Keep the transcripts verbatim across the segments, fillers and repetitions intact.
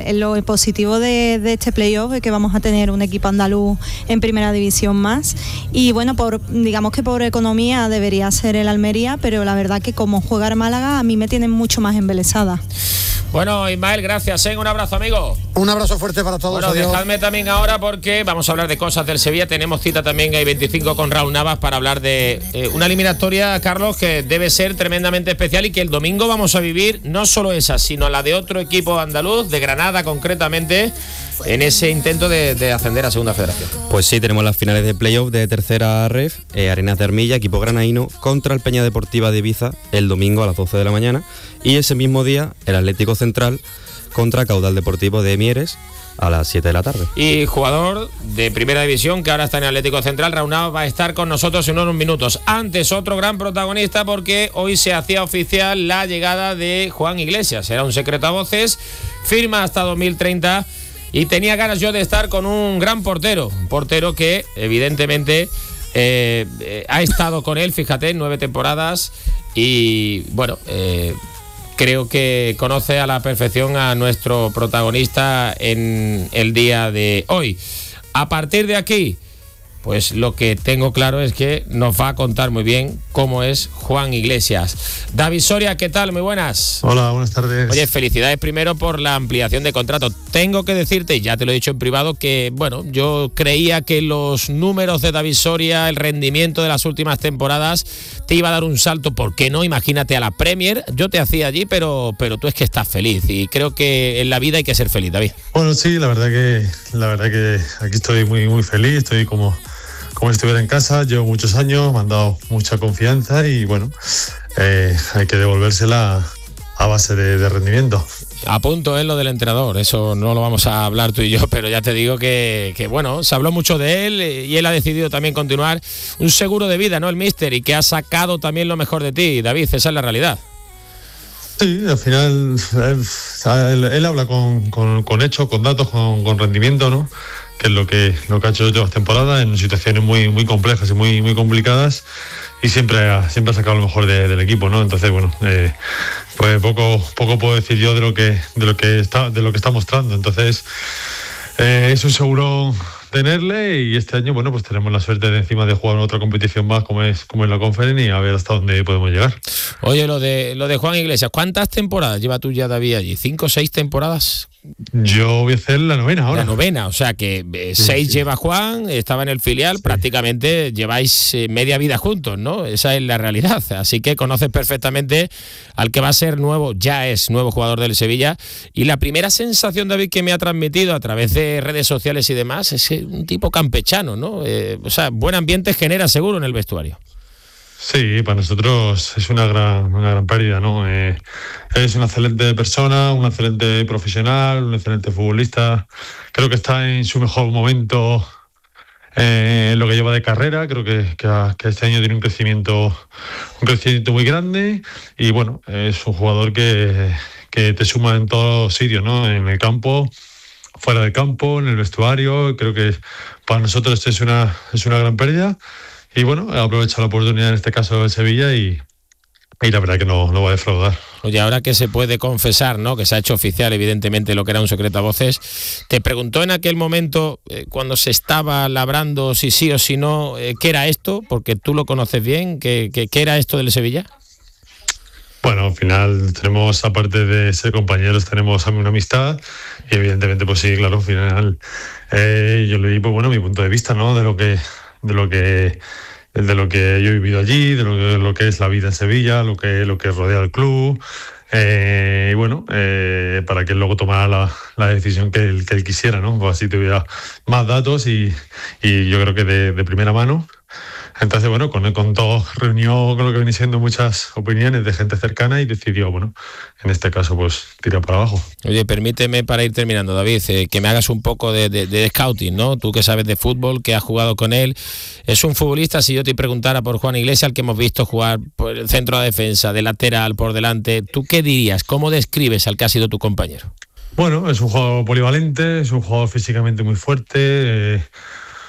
lo positivo de, de este playoff es que vamos a tener un equipo andaluz en primera división más y bueno, por digamos que por economía debería ser el Almería, pero la verdad que como juega el Málaga a mí me tienen mucho más embelesada. Bueno, Ismael, gracias, ¿eh? Un abrazo, amigo. Un abrazo fuerte para todos. Bueno, adiós. Dejadme también ahora porque vamos a hablar de cosas del Sevilla. Tenemos cita también en veinticinco con Raúl Navas para hablar de eh, una eliminatoria, Carlos, que debe ser tremendamente especial y que el domingo vamos a vivir no solo esa, sino la de otro equipo andaluz, de Granada concretamente, en ese intento de, de ascender a Segunda Federación. Pues sí, tenemos las finales de playoff de tercera ref, eh, Arenas de Armilla, equipo granaíno, contra el Peña Deportiva de Ibiza el domingo a las doce de la mañana y ese mismo día el Atlético Central contra Caudal Deportivo de Mieres a las siete de la tarde. Y jugador de primera división que ahora está en el Atlético Central, Raúl Navas, va a estar con nosotros en unos minutos. Antes, otro gran protagonista porque hoy se hacía oficial la llegada de Juan Iglesias. Era un secreto a voces, firma hasta dos mil treinta y tenía ganas yo de estar con un gran portero, un portero que evidentemente eh, eh, ha estado con él, fíjate, nueve temporadas y bueno... Eh, Creo que conoce a la perfección a nuestro protagonista en el día de hoy. A partir de aquí, pues lo que tengo claro es que nos va a contar muy bien cómo es Juan Iglesias. David Soria, ¿qué tal? Muy buenas. Hola, buenas tardes. Oye, felicidades primero por la ampliación de contrato. Tengo que decirte, y ya te lo he dicho en privado, que bueno, yo creía que los números de David Soria, el rendimiento de las últimas temporadas, te iba a dar un salto, ¿por qué no? Imagínate a la Premier, yo te hacía allí, pero, pero tú es que estás feliz y creo que en la vida hay que ser feliz, David. Bueno, sí, la verdad que la verdad que aquí estoy muy muy feliz, estoy como como si estuviera en casa, llevo muchos años, me han dado mucha confianza y bueno, eh, hay que devolvérsela a base de, de rendimiento. A punto es lo del entrenador, eso no lo vamos a hablar tú y yo, pero ya te digo que, que bueno, se habló mucho de él y él ha decidido también continuar un seguro de vida, ¿no? El míster, y que ha sacado también lo mejor de ti, David, esa es la realidad. Sí, al final él, él, él habla con, con, con hechos, con datos, con, con rendimiento, ¿no? Que es lo que, lo que ha hecho las últimas temporadas en situaciones muy, muy complejas y muy, muy complicadas y siempre ha, siempre ha sacado lo mejor de, del equipo, ¿no? Entonces, bueno, eh, pues poco, poco puedo decir yo de lo que, de lo que está, de lo que está mostrando. Entonces, eh, es un seguro tenerle y este año, bueno, pues tenemos la suerte de encima de jugar en otra competición más como es, como es la Conference y a ver hasta dónde podemos llegar. Oye, lo de, lo de Juan Iglesias, ¿cuántas temporadas lleva tú ya, David, allí? ¿Cinco o seis temporadas? Yo voy a hacer la novena ahora. La novena, o sea que eh, sí, seis sí. Lleva Juan, estaba en el filial, sí. Prácticamente lleváis eh, media vida juntos, ¿no? Esa es la realidad, así que conoces perfectamente al que va a ser nuevo, ya es nuevo jugador del Sevilla, y la primera sensación, David, que me ha transmitido a través de redes sociales y demás, es un tipo campechano, ¿no? Eh, o sea, buen ambiente genera seguro en el vestuario. Sí, para nosotros es una gran, una gran pérdida, ¿no? Eh, es una excelente persona, un excelente profesional, un excelente futbolista. Creo que está en su mejor momento eh, en lo que lleva de carrera. Creo que, que, que este año tiene un crecimiento, un crecimiento muy grande y bueno, es un jugador que, que te suma en todos los sitios, ¿no? En el campo, fuera del campo, en el vestuario. Creo que para nosotros esto es una, es una gran pérdida. Y bueno, aprovecha la oportunidad en este caso de Sevilla y, y la verdad que no, no va a defraudar. Oye, ahora que se puede confesar, ¿no? Que se ha hecho oficial evidentemente lo que era un secreto a voces, ¿te preguntó en aquel momento eh, cuando se estaba labrando si sí o si no, eh, qué era esto? Porque tú lo conoces bien, ¿qué, qué, qué era esto del Sevilla? Bueno, al final tenemos, aparte de ser compañeros, tenemos una amistad y evidentemente pues sí, claro, al final eh, yo le di pues bueno mi punto de vista, ¿no? De lo que de lo que de lo que yo he vivido allí, de lo que, de lo que es la vida en Sevilla, lo que lo que rodea al club, eh, y bueno, eh, para que él luego tomara la, la decisión que él, que él quisiera, ¿no? Pues así tuviera más datos y, y yo creo que de, de primera mano. Entonces, bueno, con, con todo reunió con lo que viene siendo muchas opiniones de gente cercana y decidió, bueno, en este caso, pues, tirar para abajo. Oye, permíteme para ir terminando, David, eh, que me hagas un poco de, de, de scouting, ¿no? Tú que sabes de fútbol, que has jugado con él. Es un futbolista, si yo te preguntara por Juan Iglesias, al que hemos visto jugar por el centro de defensa, de lateral, por delante, ¿tú qué dirías? ¿Cómo describes al que ha sido tu compañero? Bueno, es un jugador polivalente, es un jugador físicamente muy fuerte, eh,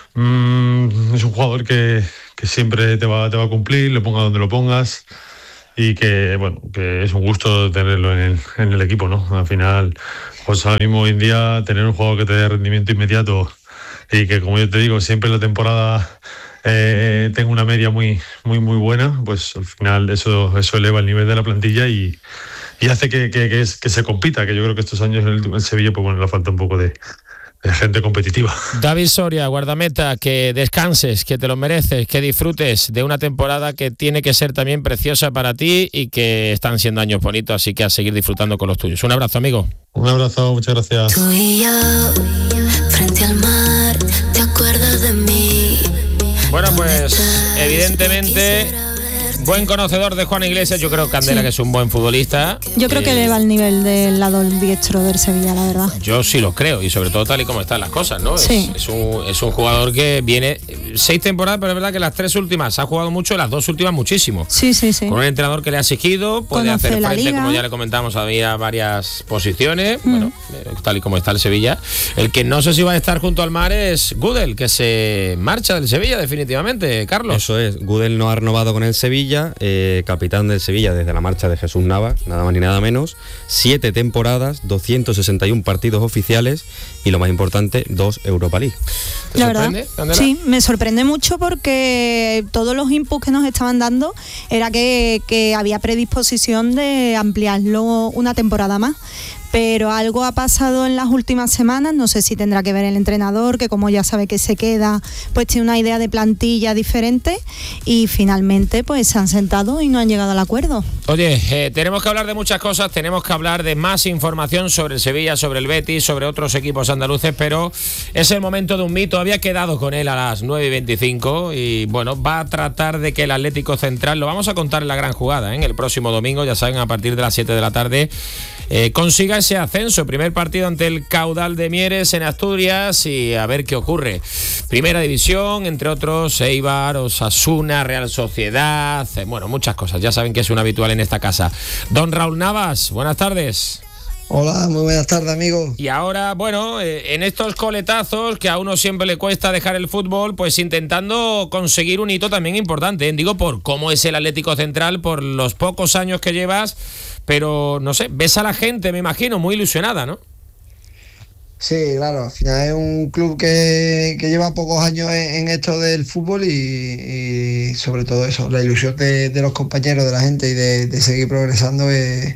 mm, es un jugador que... que siempre te va, te va a cumplir, lo pongas donde lo pongas y que, bueno, que es un gusto tenerlo en el, en el equipo, ¿no? Al final, pues ahora mismo hoy en día tener un jugador que te dé rendimiento inmediato y que, como yo te digo, siempre en la temporada eh, tenga una media muy, muy, muy buena, pues al final eso, eso eleva el nivel de la plantilla y, y hace que, que, que, es, que se compita, que yo creo que estos años en, el, en Sevilla, pues bueno, le falta un poco de, de gente competitiva. David Soria, guardameta, que descanses, que te lo mereces, que disfrutes de una temporada que tiene que ser también preciosa para ti y que están siendo años bonitos, así que a seguir disfrutando con los tuyos. Un abrazo, amigo. Un abrazo, muchas gracias. Tú y yo, frente al mar, ¿te acuerdas de mí? Bueno, pues evidentemente buen conocedor de Juan Iglesias. Yo creo, Candela, sí, que es un buen futbolista. Yo creo eh, que eleva el nivel del lado diestro del Sevilla, la verdad. Yo sí lo creo, y sobre todo tal y como están las cosas, ¿no? Sí. Es, es, un, es un jugador que viene seis temporadas, pero es verdad que las tres últimas ha jugado mucho, las dos últimas muchísimo. Sí, sí, sí. Con un entrenador que le ha exigido, puede Conoce hacer la frente, liga. como ya le comentamos, había varias posiciones, Mm. bueno, tal y como está el Sevilla. El que no sé si va a estar junto al mar es Gudel, que se marcha del Sevilla definitivamente, Carlos. Eso es, Gudel no ha renovado con el Sevilla, eh, capitán del Sevilla desde la marcha de Jesús Navas, nada más ni nada menos, siete temporadas, doscientos sesenta y uno partidos oficiales y lo más importante, dos Europa League. ¿Te la sorprende, verdad, Candela? sí, me sorprende mucho porque todos los inputs que nos estaban dando era que, que había predisposición de ampliarlo una temporada más. Pero algo ha pasado en las últimas semanas, no sé si tendrá que ver el entrenador, que como ya sabe que se queda, pues tiene una idea de plantilla diferente y finalmente pues se han sentado y no han llegado al acuerdo. Oye, eh, tenemos que hablar de muchas cosas, tenemos que hablar de más información sobre el Sevilla, sobre el Betis, sobre otros equipos andaluces, pero es el momento de un mito. Había quedado con él a las nueve y veinticinco y bueno, va a tratar de que el Atlético Central, lo vamos a contar en la gran jugada, ¿eh? El próximo domingo, ya saben, a partir de las siete de la tarde, eh, consiga ese ascenso. Primer partido ante el Caudal de Mieres en Asturias y a ver qué ocurre. Primera división, entre otros Eibar, Osasuna, Real Sociedad, eh, bueno, muchas cosas. Ya saben que es un habitual en esta casa. Don Raúl Navas, buenas tardes. Hola, muy buenas tardes, amigo. Y ahora, bueno, eh, en estos coletazos que a uno siempre le cuesta dejar el fútbol, pues intentando conseguir un hito también importante, ¿eh? Digo, por cómo es el Atlético Central, por los pocos años que llevas, pero no sé, ves a la gente, me imagino, muy ilusionada, ¿no? Sí, claro, al final es un club que, que lleva pocos años en, en esto del fútbol y, y sobre todo eso, la ilusión de, de los compañeros, de la gente y de, de seguir progresando es...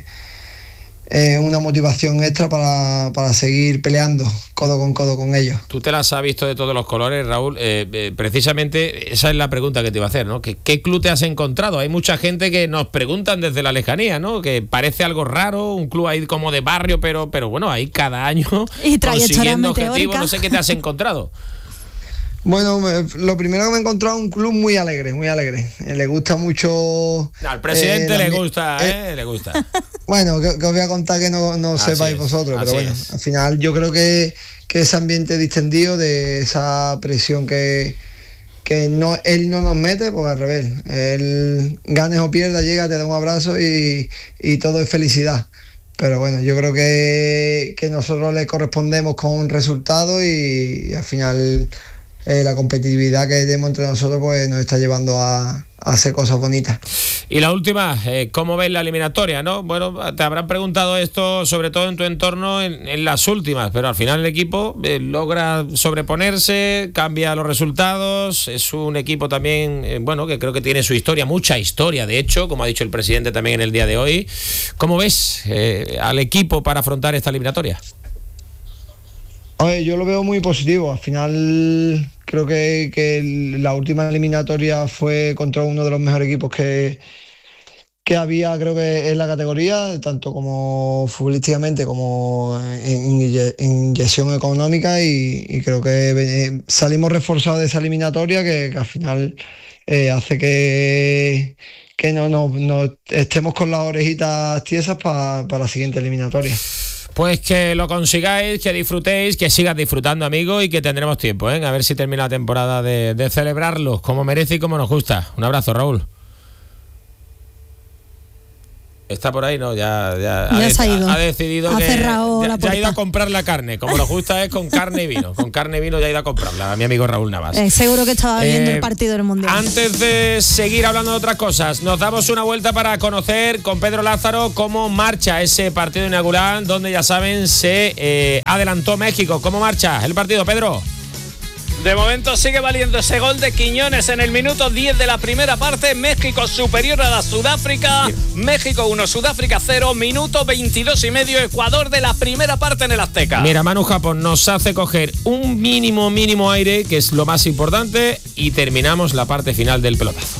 Eh, una motivación extra para, para seguir peleando codo con codo con ellos. Tú te las has visto de todos los colores, Raúl. Eh, eh, precisamente esa es la pregunta que te iba a hacer, ¿no? ¿Qué, ¿Qué club te has encontrado? Hay mucha gente que nos preguntan desde la lejanía, ¿no? Que parece algo raro, un club ahí como de barrio, pero, pero bueno, ahí cada año y consiguiendo objetivos. No sé qué te has encontrado. Bueno, lo primero que me he encontrado es un club muy alegre, muy alegre. Eh, le gusta mucho... Al presidente eh, le gusta, ¿eh? eh Le gusta. Bueno, que, que os voy a contar que no, no sepáis es, vosotros, pero bueno, es. Al final yo creo que, que ese ambiente distendido, de esa presión que, que no, él no nos mete, pues al revés. Él, ganes o pierdas, llega, te da un abrazo y, y todo es felicidad. Pero bueno, yo creo que, que nosotros le correspondemos con un resultado y, y al final... Eh, la competitividad que tenemos entre nosotros pues nos está llevando a, a hacer cosas bonitas. Y la última, eh, ¿cómo ves la eliminatoria, no? Bueno, te habrán preguntado esto sobre todo en tu entorno en, en las últimas, pero al final el equipo eh, logra sobreponerse, cambia los resultados, es un equipo también, eh, bueno, que creo que tiene su historia, mucha historia, de hecho, como ha dicho el presidente también en el día de hoy. ¿Cómo ves eh, al equipo para afrontar esta eliminatoria? A ver, yo lo veo muy positivo. Al final creo que, que la última eliminatoria fue contra uno de los mejores equipos que, que había, creo que en la categoría, tanto como futbolísticamente como en, en inyección económica y, y creo que salimos reforzados de esa eliminatoria que, que al final eh, hace que, que no, no, no estemos con las orejitas tiesas para pa la siguiente eliminatoria. Pues que lo consigáis, que disfrutéis, que sigas disfrutando, amigo, y que tendremos tiempo, ¿eh? A ver si termina la temporada de, de celebrarlo como merece y como nos gusta. Un abrazo, Raúl. Está por ahí, no, ya, ya, Ya ha, se ha ido. ha decidido Ha que cerrado ya, la ya ha ido puerta. a comprar la carne, como lo justo es con carne y vino. Con carne y vino ya ha ido a comprarla, a mi amigo Raúl Navas. Eh, seguro que estaba viendo Eh, el partido del Mundial. Antes de seguir hablando de otras cosas, nos damos una vuelta para conocer con Pedro Lázaro cómo marcha ese partido inaugural, donde ya saben se eh, adelantó México. ¿Cómo marcha el partido, Pedro? De momento sigue valiendo ese gol de Quiñones en el minuto diez de la primera parte. México superior a la Sudáfrica. México uno, Sudáfrica cero. Minuto veintidós y medio. Ecuador de la primera parte en el Azteca. Mira, Manu Japón nos hace coger un mínimo, mínimo aire, que es lo más importante, y terminamos la parte final del pelotazo.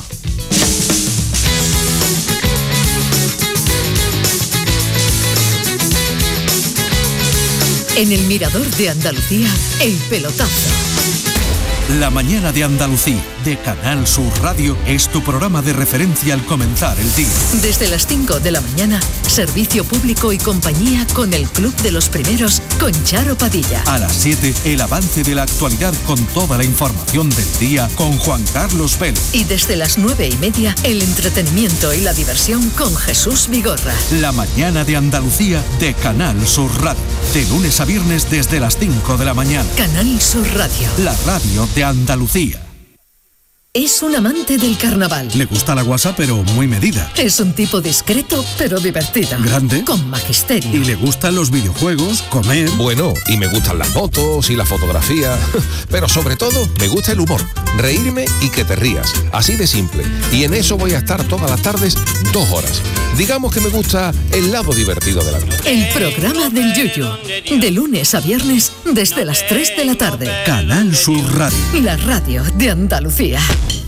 En el Mirador de Andalucía, el pelotazo. La mañana de Andalucía, de Canal Sur Radio, es tu programa de referencia al comenzar el día. Desde las cinco de la mañana, servicio público y compañía con el Club de los Primeros, con Charo Padilla. A las siete, el avance de la actualidad con toda la información del día con Juan Carlos Vélez. Y desde las nueve y media, el entretenimiento y la diversión con Jesús Vigorra. La mañana de Andalucía, de Canal Sur Radio. De lunes a viernes desde las cinco de la mañana. Canal Sur Radio. La radio de Andalucía. Es un amante del carnaval. Le gusta la guasa, pero muy medida. Es un tipo discreto, pero divertido. Grande. Con magisterio. Y le gustan los videojuegos, comer. Bueno, y me gustan las fotos y la fotografía. Pero sobre todo, me gusta el humor. Reírme y que te rías. Así de simple. Y en eso voy a estar todas las tardes, dos horas. Digamos que me gusta el lado divertido de la vida. El programa del Yuyu. De lunes a viernes, desde las tres de la tarde. Canal Sur Radio. La radio de Andalucía.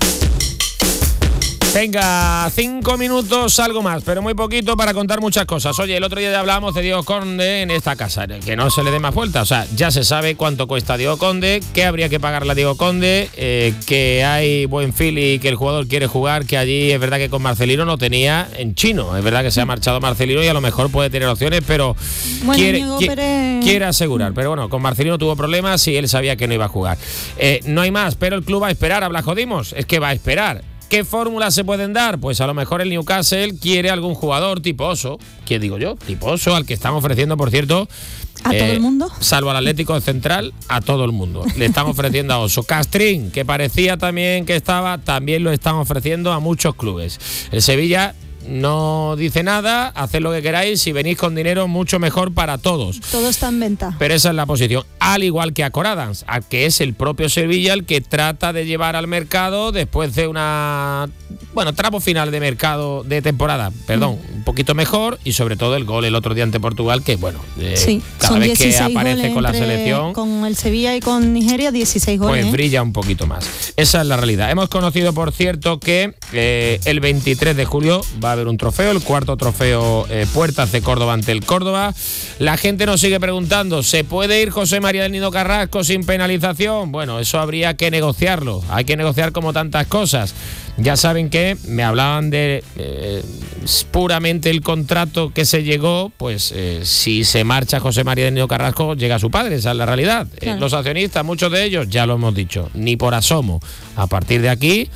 Venga, cinco minutos, algo más, pero muy poquito para contar muchas cosas. Oye, el otro día ya hablábamos de Diego Conde en esta casa, que no se le dé más vuelta. O sea, ya se sabe cuánto cuesta Diego Conde, qué habría que pagarle a Diego Conde, eh, que hay buen feel y que el jugador quiere jugar, que allí es verdad que con Marcelino no tenía en chino. Es verdad que se ha marchado Marcelino y a lo mejor puede tener opciones, pero Bueno, quiere, Íñigo quiere, Pérez- quiere asegurar. Pero bueno, con Marcelino tuvo problemas y él sabía que no iba a jugar. Eh, no hay más, pero el club va a esperar, habla Jodimos, es que va a esperar. ¿Qué fórmulas se pueden dar? Pues a lo mejor el Newcastle quiere algún jugador tipo Oso. ¿Qué digo yo? Tipo Oso, al que están ofreciendo, por cierto... ¿A todo el mundo? Salvo al Atlético Central, a todo el mundo. Le están ofreciendo a Oso. Castrín, que parecía también que estaba, también lo están ofreciendo a muchos clubes. El Sevilla... no dice nada, haced lo que queráis, si venís con dinero mucho mejor para todos. Todo está en venta. Pero esa es la posición, al igual que a Coradans, a que es el propio Sevilla el que trata de llevar al mercado después de una, bueno, tramo final de mercado de temporada, perdón, mm. un poquito mejor, y sobre todo el gol el otro día ante Portugal, que bueno, eh, sí, cada son vez que aparece con la selección, con el Sevilla y con Nigeria, dieciséis goles. Pues brilla un poquito más. Esa es la realidad. Hemos conocido, por cierto, que eh, el veintitrés de julio va a haber un trofeo, el cuarto trofeo eh, Puertas de Córdoba ante el Córdoba. La gente nos sigue preguntando, ¿se puede ir José María del Nido Carrasco sin penalización? Bueno, eso habría que negociarlo. Hay que negociar como tantas cosas. Ya saben que me hablaban de eh, puramente el contrato que se llegó, pues eh, si se marcha José María del Nido Carrasco, llega su padre, esa es la realidad. Claro. Eh, los accionistas, muchos de ellos, ya lo hemos dicho, ni por asomo. A partir de aquí,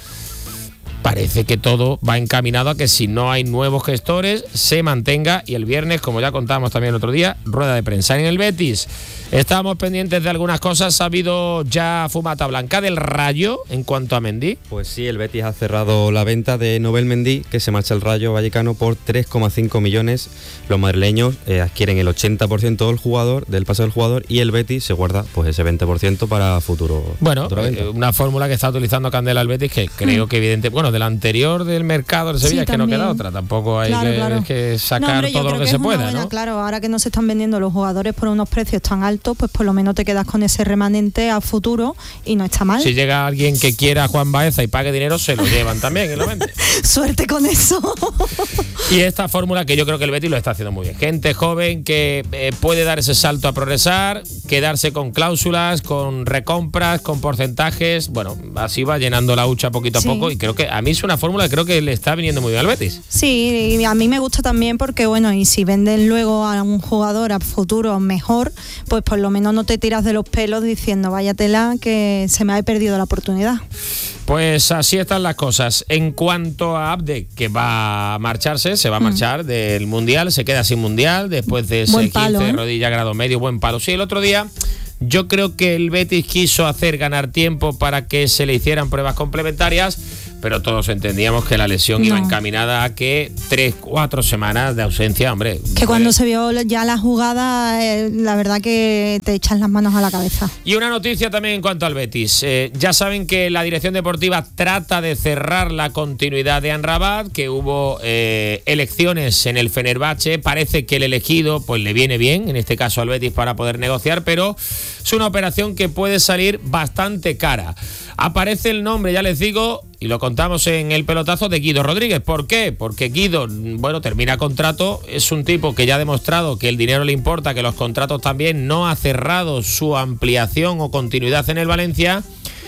parece que todo va encaminado a que si no hay nuevos gestores, se mantenga, y el viernes, como ya contábamos también el otro día, rueda de prensa. En el Betis estábamos pendientes de algunas cosas. ¿Ha habido ya fumata blanca del Rayo en cuanto a Mendy? Pues sí, el Betis ha cerrado la venta de Nobel Mendy, que se marcha al Rayo Vallecano por tres coma cinco millones. Los madrileños eh, adquieren el ochenta por ciento del jugador, del pase del jugador, y el Betis se guarda pues ese veinte por ciento para futuro. Bueno, eh, una fórmula que está utilizando Candela el Betis, que creo que evidente, bueno, del anterior del mercado del Sevilla, sí, es que no queda otra, tampoco hay claro, que, claro. que sacar no, hombre, todo lo que, que se pueda, buena, ¿no? Claro, ahora que no se están vendiendo los jugadores por unos precios tan altos, pues por lo menos te quedas con ese remanente a futuro y no está mal. Si llega alguien que quiera a Juan Baeza y pague dinero, se lo llevan también y lo venden. Suerte con eso. Y esta fórmula que yo creo que el Betis lo está haciendo muy bien. Gente joven que eh, puede dar ese salto a progresar, quedarse con cláusulas, con recompras, con porcentajes. Bueno, así va llenando la hucha poquito a sí. poco, y creo que a a mí es una fórmula que creo que le está viniendo muy bien al Betis. Sí, y a mí me gusta también porque, bueno, y si venden luego a un jugador a futuro mejor, pues por lo menos no te tiras de los pelos diciendo, váyatela, que se me ha perdido la oportunidad. Pues así están las cosas. En cuanto a Abde, que va a marcharse, se va a marchar mm. del Mundial, se queda sin Mundial después de ese buen palo, quince ¿eh? rodilla grado medio, buen palo. Sí, el otro día yo creo que el Betis quiso hacer ganar tiempo para que se le hicieran pruebas complementarias, pero todos entendíamos que la lesión no. iba encaminada a que tres, cuatro semanas de ausencia, hombre. Que cuando se vio ya la jugada, eh, la verdad que te echas las manos a la cabeza. Y una noticia también en cuanto al Betis. Eh, ya saben que la dirección deportiva trata de cerrar la continuidad de Amrabat, que hubo eh, elecciones en el Fenerbahce. Parece que el elegido pues le viene bien, en este caso al Betis, para poder negociar, pero es una operación que puede salir bastante cara. Aparece el nombre, ya les digo, y lo contamos en el pelotazo, de Guido Rodríguez. ¿Por qué? Porque Guido, bueno, termina contrato, es un tipo que ya ha demostrado que el dinero le importa, que los contratos también, no ha cerrado su ampliación o continuidad en el Valencia,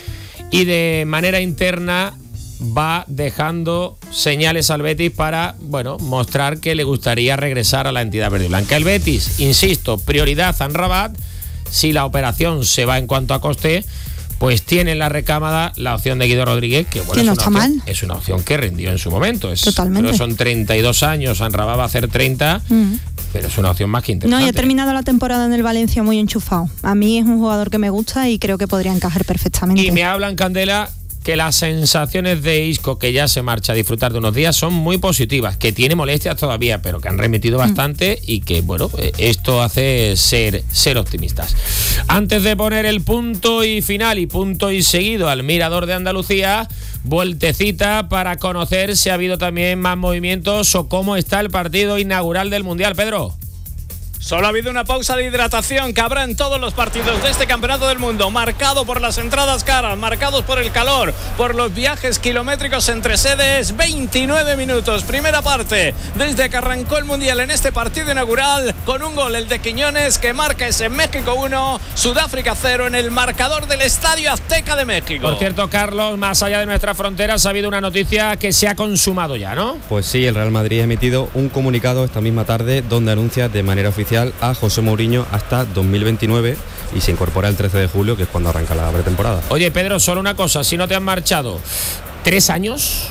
y de manera interna va dejando señales al Betis para, bueno, mostrar que le gustaría regresar a la entidad verde y blanca. El Betis, insisto, prioridad a Amrabat. Si la operación se va en cuanto a coste, pues tiene en la recámara la opción de Guido Rodríguez, que bueno, que no es, una está opción, mal. es una opción que rindió en su momento. Es, Totalmente. Pero son treinta y dos años, Amrabat va a hacer treinta, mm. pero es una opción más que interesante. No, y ha terminado la temporada en el Valencia muy enchufado. A mí es un jugador que me gusta y creo que podría encajar perfectamente. Y me hablan, Candela, que las sensaciones de Isco, que ya se marcha a disfrutar de unos días, son muy positivas, que tiene molestias todavía, pero que han remitido bastante mm. y que, bueno, esto hace ser, ser optimistas. Antes de poner el punto y final y punto y seguido al Mirador de Andalucía, vueltecita para conocer si ha habido también más movimientos o cómo está el partido inaugural del Mundial. Pedro. Solo ha habido una pausa de hidratación que habrá en todos los partidos de este Campeonato del Mundo, marcado por las entradas caras, marcados por el calor, por los viajes kilométricos entre sedes. Veintinueve minutos, primera parte, desde que arrancó el Mundial en este partido inaugural, con un gol, el de Quiñones, que marca ese México uno, Sudáfrica cero, en el marcador del Estadio Azteca de México. Por cierto, Carlos, más allá de nuestras fronteras, ha habido una noticia que se ha consumado ya, ¿no? Pues sí, el Real Madrid ha emitido un comunicado esta misma tarde donde anuncia de manera oficial a José Mourinho hasta dos mil veintinueve y se incorpora el trece de julio, que es cuando arranca la pretemporada. Oye, Pedro, solo una cosa, si no te han marchado tres años...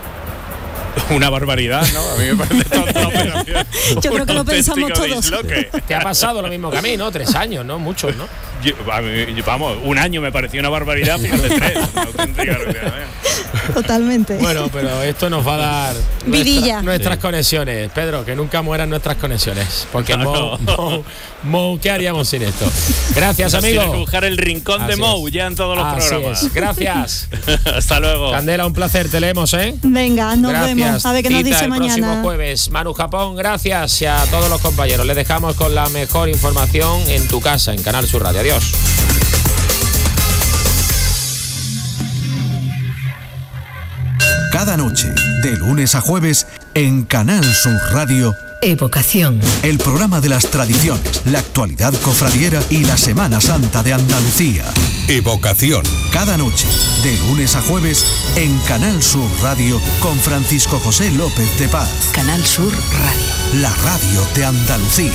Una barbaridad, ¿no? A mí me parece toda la operación. Yo creo que lo pensamos todos. Te ha pasado lo mismo que a mí, ¿no? Tres años, ¿no? Muchos, ¿no? Yo, a mí, vamos, un año me pareció una barbaridad, fíjate, tres. Totalmente. Bueno, pero esto nos va a dar nuestra, nuestras sí. conexiones. Pedro, que nunca mueran nuestras conexiones. Porque Mou, Mou, Mou, ¿qué haríamos sin esto? Gracias, nos amigo. Tienes que buscar el rincón Así de Mou es. ya en todos los Así programas. Es. Gracias. Hasta luego. Candela, un placer, te leemos, ¿eh? Venga, nos gracias. vemos. A ver qué nos Cita dice el mañana. Próximo jueves. Manu Japón, gracias, y a todos los compañeros. Les dejamos con la mejor información en tu casa, en Canal Sur Radio. Adiós. Cada noche, de lunes a jueves, en Canal Sur Radio, Evocación. El programa de las tradiciones, la actualidad cofradiera y la Semana Santa de Andalucía. Evocación. Cada noche, de lunes a jueves, en Canal Sur Radio, con Francisco José López de Paz. Canal Sur Radio. La radio de Andalucía.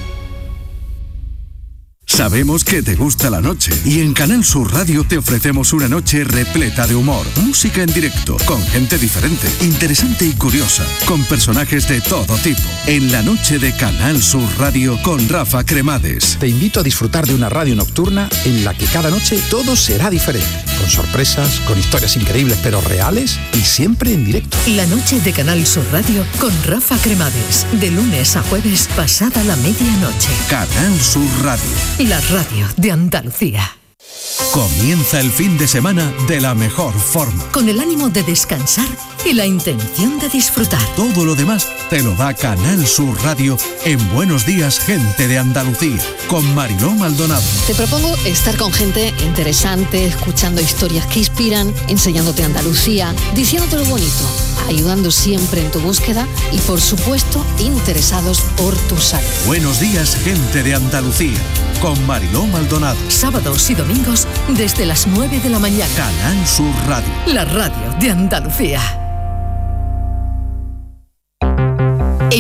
Sabemos que te gusta la noche y en Canal Sur Radio te ofrecemos una noche repleta de humor, música en directo, con gente diferente, interesante y curiosa, con personajes de todo tipo. En la noche de Canal Sur Radio con Rafa Cremades. Te invito a disfrutar de una radio nocturna en la que cada noche todo será diferente, con sorpresas, con historias increíbles pero reales y siempre en directo. La noche de Canal Sur Radio con Rafa Cremades, de lunes a jueves pasada la medianoche. Canal Sur Radio. La radio de Andalucía. Comienza el fin de semana de la mejor forma. Con el ánimo de descansar y la intención de disfrutar. Todo lo demás te lo da Canal Sur Radio en Buenos Días, Gente de Andalucía, con Mariló Maldonado. Te propongo estar con gente interesante, escuchando historias que inspiran, enseñándote Andalucía, diciéndote lo bonito, ayudando siempre en tu búsqueda y, por supuesto, interesados por tu salud. Buenos Días, Gente de Andalucía, con Mariló Maldonado. Sábados y domingos desde las nueve de la mañana. Canal Sur Radio. La radio de Andalucía.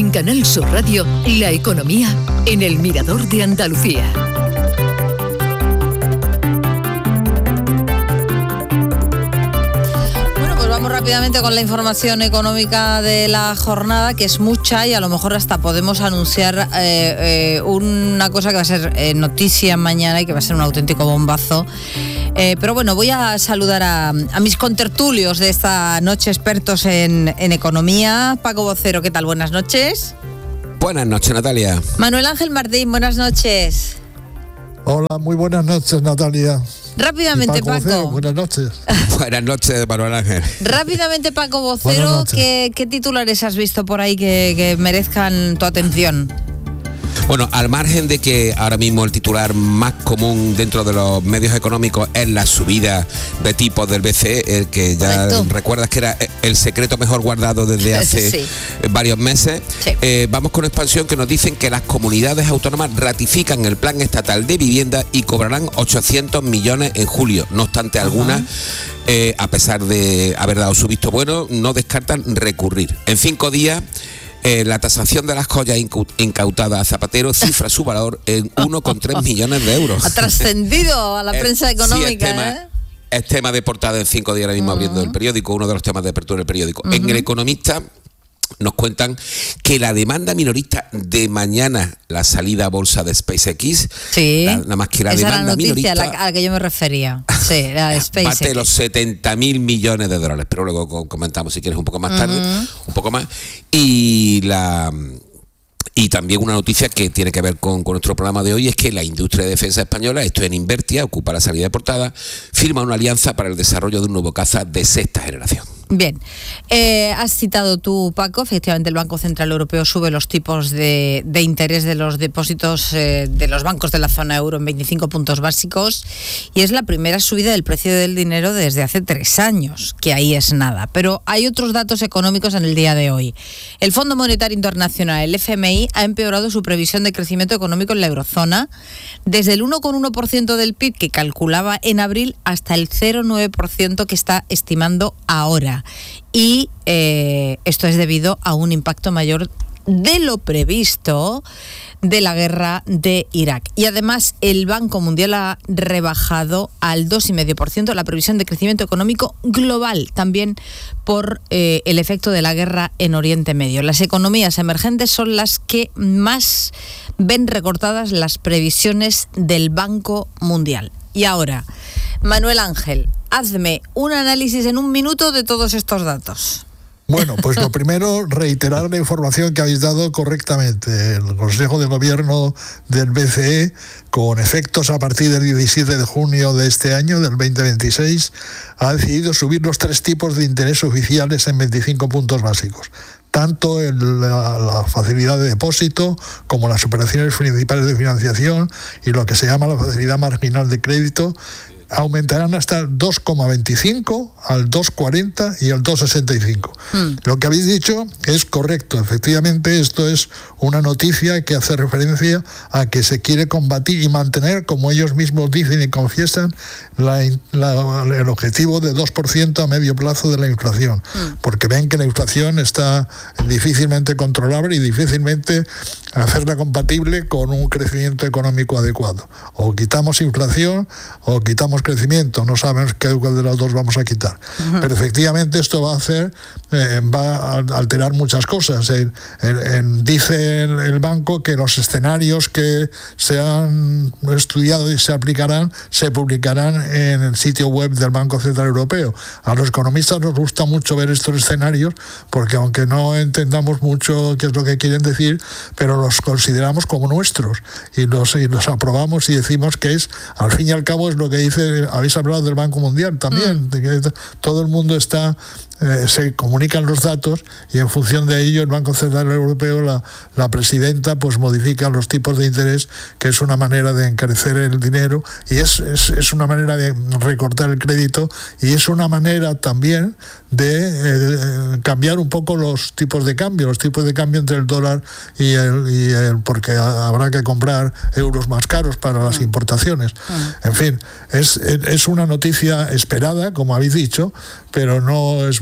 En Canal Sur Radio, la economía en el Mirador de Andalucía. Vamos rápidamente con la información económica de la jornada, que es mucha, y a lo mejor hasta podemos anunciar eh, eh, una cosa que va a ser eh, noticia mañana y que va a ser un auténtico bombazo. Eh, pero bueno, voy a saludar a, a mis contertulios de esta noche, expertos en, en economía. Paco Vocero, ¿qué tal? Buenas noches. Buenas noches, Natalia. Manuel Ángel Martín, buenas noches. Hola, muy buenas noches, Natalia. Rápidamente, Paco. Paco. Vocero, buenas noches. Buenas noches, Manuel Ángel. Rápidamente, Paco Vocero, ¿qué, ¿qué titulares has visto por ahí que, que merezcan tu atención? Bueno, al margen de que ahora mismo el titular más común dentro de los medios económicos es la subida de tipos del B C E, el que ya Correcto. recuerdas que era el secreto mejor guardado desde hace sí. varios meses, sí. eh, vamos con expansión, que nos dicen que las comunidades autónomas ratifican el plan estatal de vivienda y cobrarán ochocientos millones en julio. No obstante, uh-huh. algunas, eh, a pesar de haber dado su visto bueno, no descartan recurrir. En cinco días, Eh, la tasación de las joyas incautadas a Zapatero cifra su valor en uno coma tres millones de euros. Ha trascendido a la prensa económica. Sí, es, tema, ¿eh? es tema de portada en cinco días ahora mismo, uh-huh. abriendo el periódico, uno de los temas de apertura del periódico. Uh-huh. En El Economista nos cuentan que la demanda minorista de mañana, la salida a bolsa de SpaceX, sí, la, nada más que la esa demanda era la noticia minorista, a la, a la que yo me refería. Sí, la de SpaceX. Parte de los setenta mil millones de dólares, pero luego comentamos si quieres un poco más tarde, uh-huh. un poco más. Y la... Y también una noticia que tiene que ver con, con nuestro programa de hoy es que la industria de defensa española, esto en Invertia, ocupa la salida de portada, firma una alianza para el desarrollo de un nuevo caza de sexta generación. Bien, eh, has citado tú, Paco, efectivamente el Banco Central Europeo sube los tipos de, de interés de los depósitos eh, de los bancos de la zona euro en veinticinco puntos básicos, y es la primera subida del precio del dinero desde hace tres años, que ahí es nada. Pero hay otros datos económicos en el día de hoy. El Fondo Monetario Internacional, el F M I, ha empeorado su previsión de crecimiento económico en la eurozona desde el uno coma uno por ciento del P I B que calculaba en abril hasta el cero coma nueve por ciento que está estimando ahora. Y eh, esto es debido a un impacto mayor de lo previsto de la guerra de Irak. Y además el Banco Mundial ha rebajado al dos coma cinco por ciento la previsión de crecimiento económico global, también por eh, el efecto de la guerra en Oriente Medio. Las economías emergentes son las que más ven recortadas las previsiones del Banco Mundial. Y ahora, Manuel Ángel, hazme un análisis en un minuto de todos estos datos. Bueno, pues lo primero, reiterar la información que habéis dado correctamente. El Consejo de Gobierno del B C E, con efectos a partir del diecisiete de junio de este año, del veinte veintiséis, ha decidido subir los tres tipos de interés oficiales en veinticinco puntos básicos. Tanto en la, la facilidad de depósito como las operaciones principales de financiación y lo que se llama la facilidad marginal de crédito, aumentarán hasta el dos coma veinticinco, al dos coma cuarenta y al dos coma sesenta y cinco. Mm. Lo que habéis dicho es correcto. Efectivamente, esto es una noticia que hace referencia a que se quiere combatir y mantener, como ellos mismos dicen y confiesan, la, la, el objetivo de dos por ciento a medio plazo de la inflación. Mm. Porque ven que la inflación está difícilmente controlable y difícilmente hacerla compatible con un crecimiento económico adecuado. O quitamos inflación o quitamos crecimiento, no sabemos qué de las dos vamos a quitar. Uh-huh. Pero efectivamente esto va a hacer, eh, va a alterar muchas cosas. El, el, el, dice el, el banco que los escenarios que se han estudiado y se aplicarán, se publicarán en el sitio web del Banco Central Europeo. A los economistas nos gusta mucho ver estos escenarios, porque aunque no entendamos mucho qué es lo que quieren decir, pero los consideramos como nuestros y los, y los aprobamos y decimos que es, al fin y al cabo, es lo que dice. Habéis hablado del Banco Mundial también, mm. de que todo el mundo está, eh, se comunican los datos y en función de ello el Banco Central Europeo, la, la presidenta, pues modifica los tipos de interés, que es una manera de encarecer el dinero y es, es, es una manera de recortar el crédito y es una manera también de eh, cambiar un poco los tipos de cambio, los tipos de cambio entre el dólar y el, y el porque habrá que comprar euros más caros para las importaciones. En fin, es, es una noticia esperada, como habéis dicho, pero no es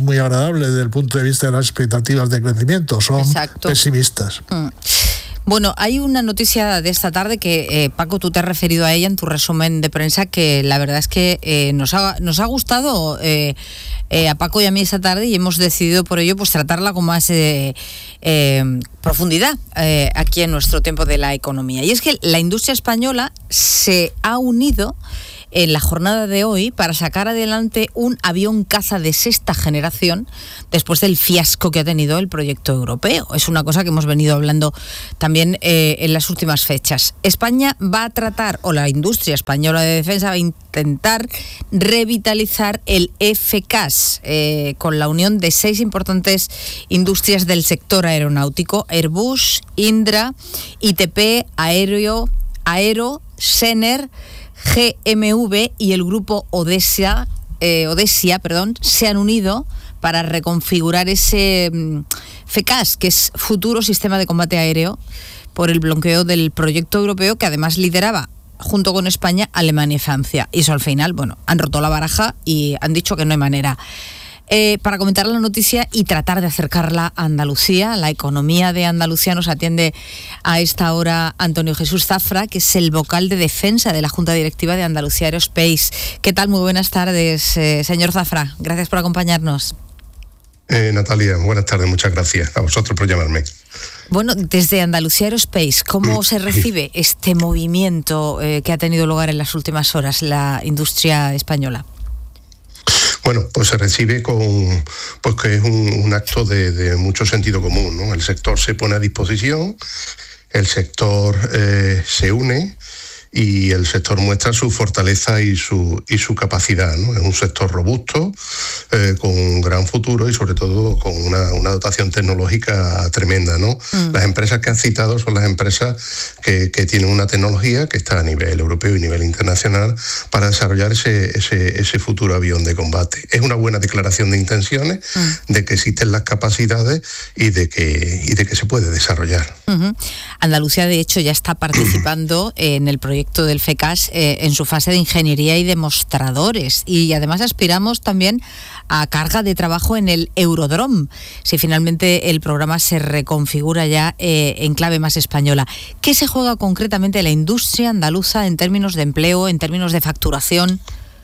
muy agradable desde el punto de vista de las expectativas de crecimiento, son Exacto. pesimistas. Mm. Bueno, hay una noticia de esta tarde que, eh, Paco, tú te has referido a ella en tu resumen de prensa, que la verdad es que eh, nos, ha, nos ha gustado eh, eh, a Paco y a mí esta tarde, y hemos decidido por ello pues tratarla con más eh, eh, profundidad eh, aquí en nuestro tiempo de la economía. Y es que la industria española se ha unido en la jornada de hoy para sacar adelante un avión caza de sexta generación después del fiasco que ha tenido el proyecto europeo. Es una cosa que hemos venido hablando también eh, en las últimas fechas. España va a tratar, o la industria española de defensa va a intentar revitalizar el F C A S eh, con la unión de seis importantes industrias del sector aeronáutico: Airbus, Indra, I T P, Aéreo, Aero, Sener, G M V y el grupo Odesia, eh, Odesia, perdón, se han unido para reconfigurar ese um, F C A S, que es Futuro Sistema de Combate Aéreo, por el bloqueo del proyecto europeo que además lideraba, junto con España, Alemania y Francia. Y eso al final, bueno, han roto la baraja y han dicho que no hay manera. Eh, para comentar la noticia y tratar de acercarla a Andalucía, la economía de Andalucía, nos atiende a esta hora Antonio Jesús Zafra, que es el vocal de defensa de la Junta Directiva de Andalucía Aerospace. ¿Qué tal? Muy buenas tardes, eh, señor Zafra. Gracias por acompañarnos. Eh, Natalia, buenas tardes, muchas gracias a vosotros por llamarme. Bueno, desde Andalucía Aerospace, ¿cómo se recibe este movimiento eh, que ha tenido lugar en las últimas horas la industria española? Bueno, pues se recibe con, pues que es un, un acto de, de mucho sentido común, ¿no? El sector se pone a disposición, el sector eh, se une y el sector muestra su fortaleza y su y su capacidad, ¿no? Es un sector robusto, eh, con un gran futuro y sobre todo con una, una dotación tecnológica tremenda, ¿no? Mm. Las empresas que has citado son las empresas que, que tienen una tecnología que está a nivel europeo y nivel internacional para desarrollar ese, ese, ese futuro avión de combate. Es una buena declaración de intenciones, mm. de que existen las capacidades y de que, y de que se puede desarrollar. Uh-huh. Andalucía, de hecho, ya está participando en el proyecto del F C A S eh, en su fase de ingeniería y demostradores, y además aspiramos también a carga de trabajo en el Eurodrome, si finalmente el programa se reconfigura ya eh, en clave más española. ¿Qué se juega concretamente la industria andaluza en términos de empleo, en términos de facturación?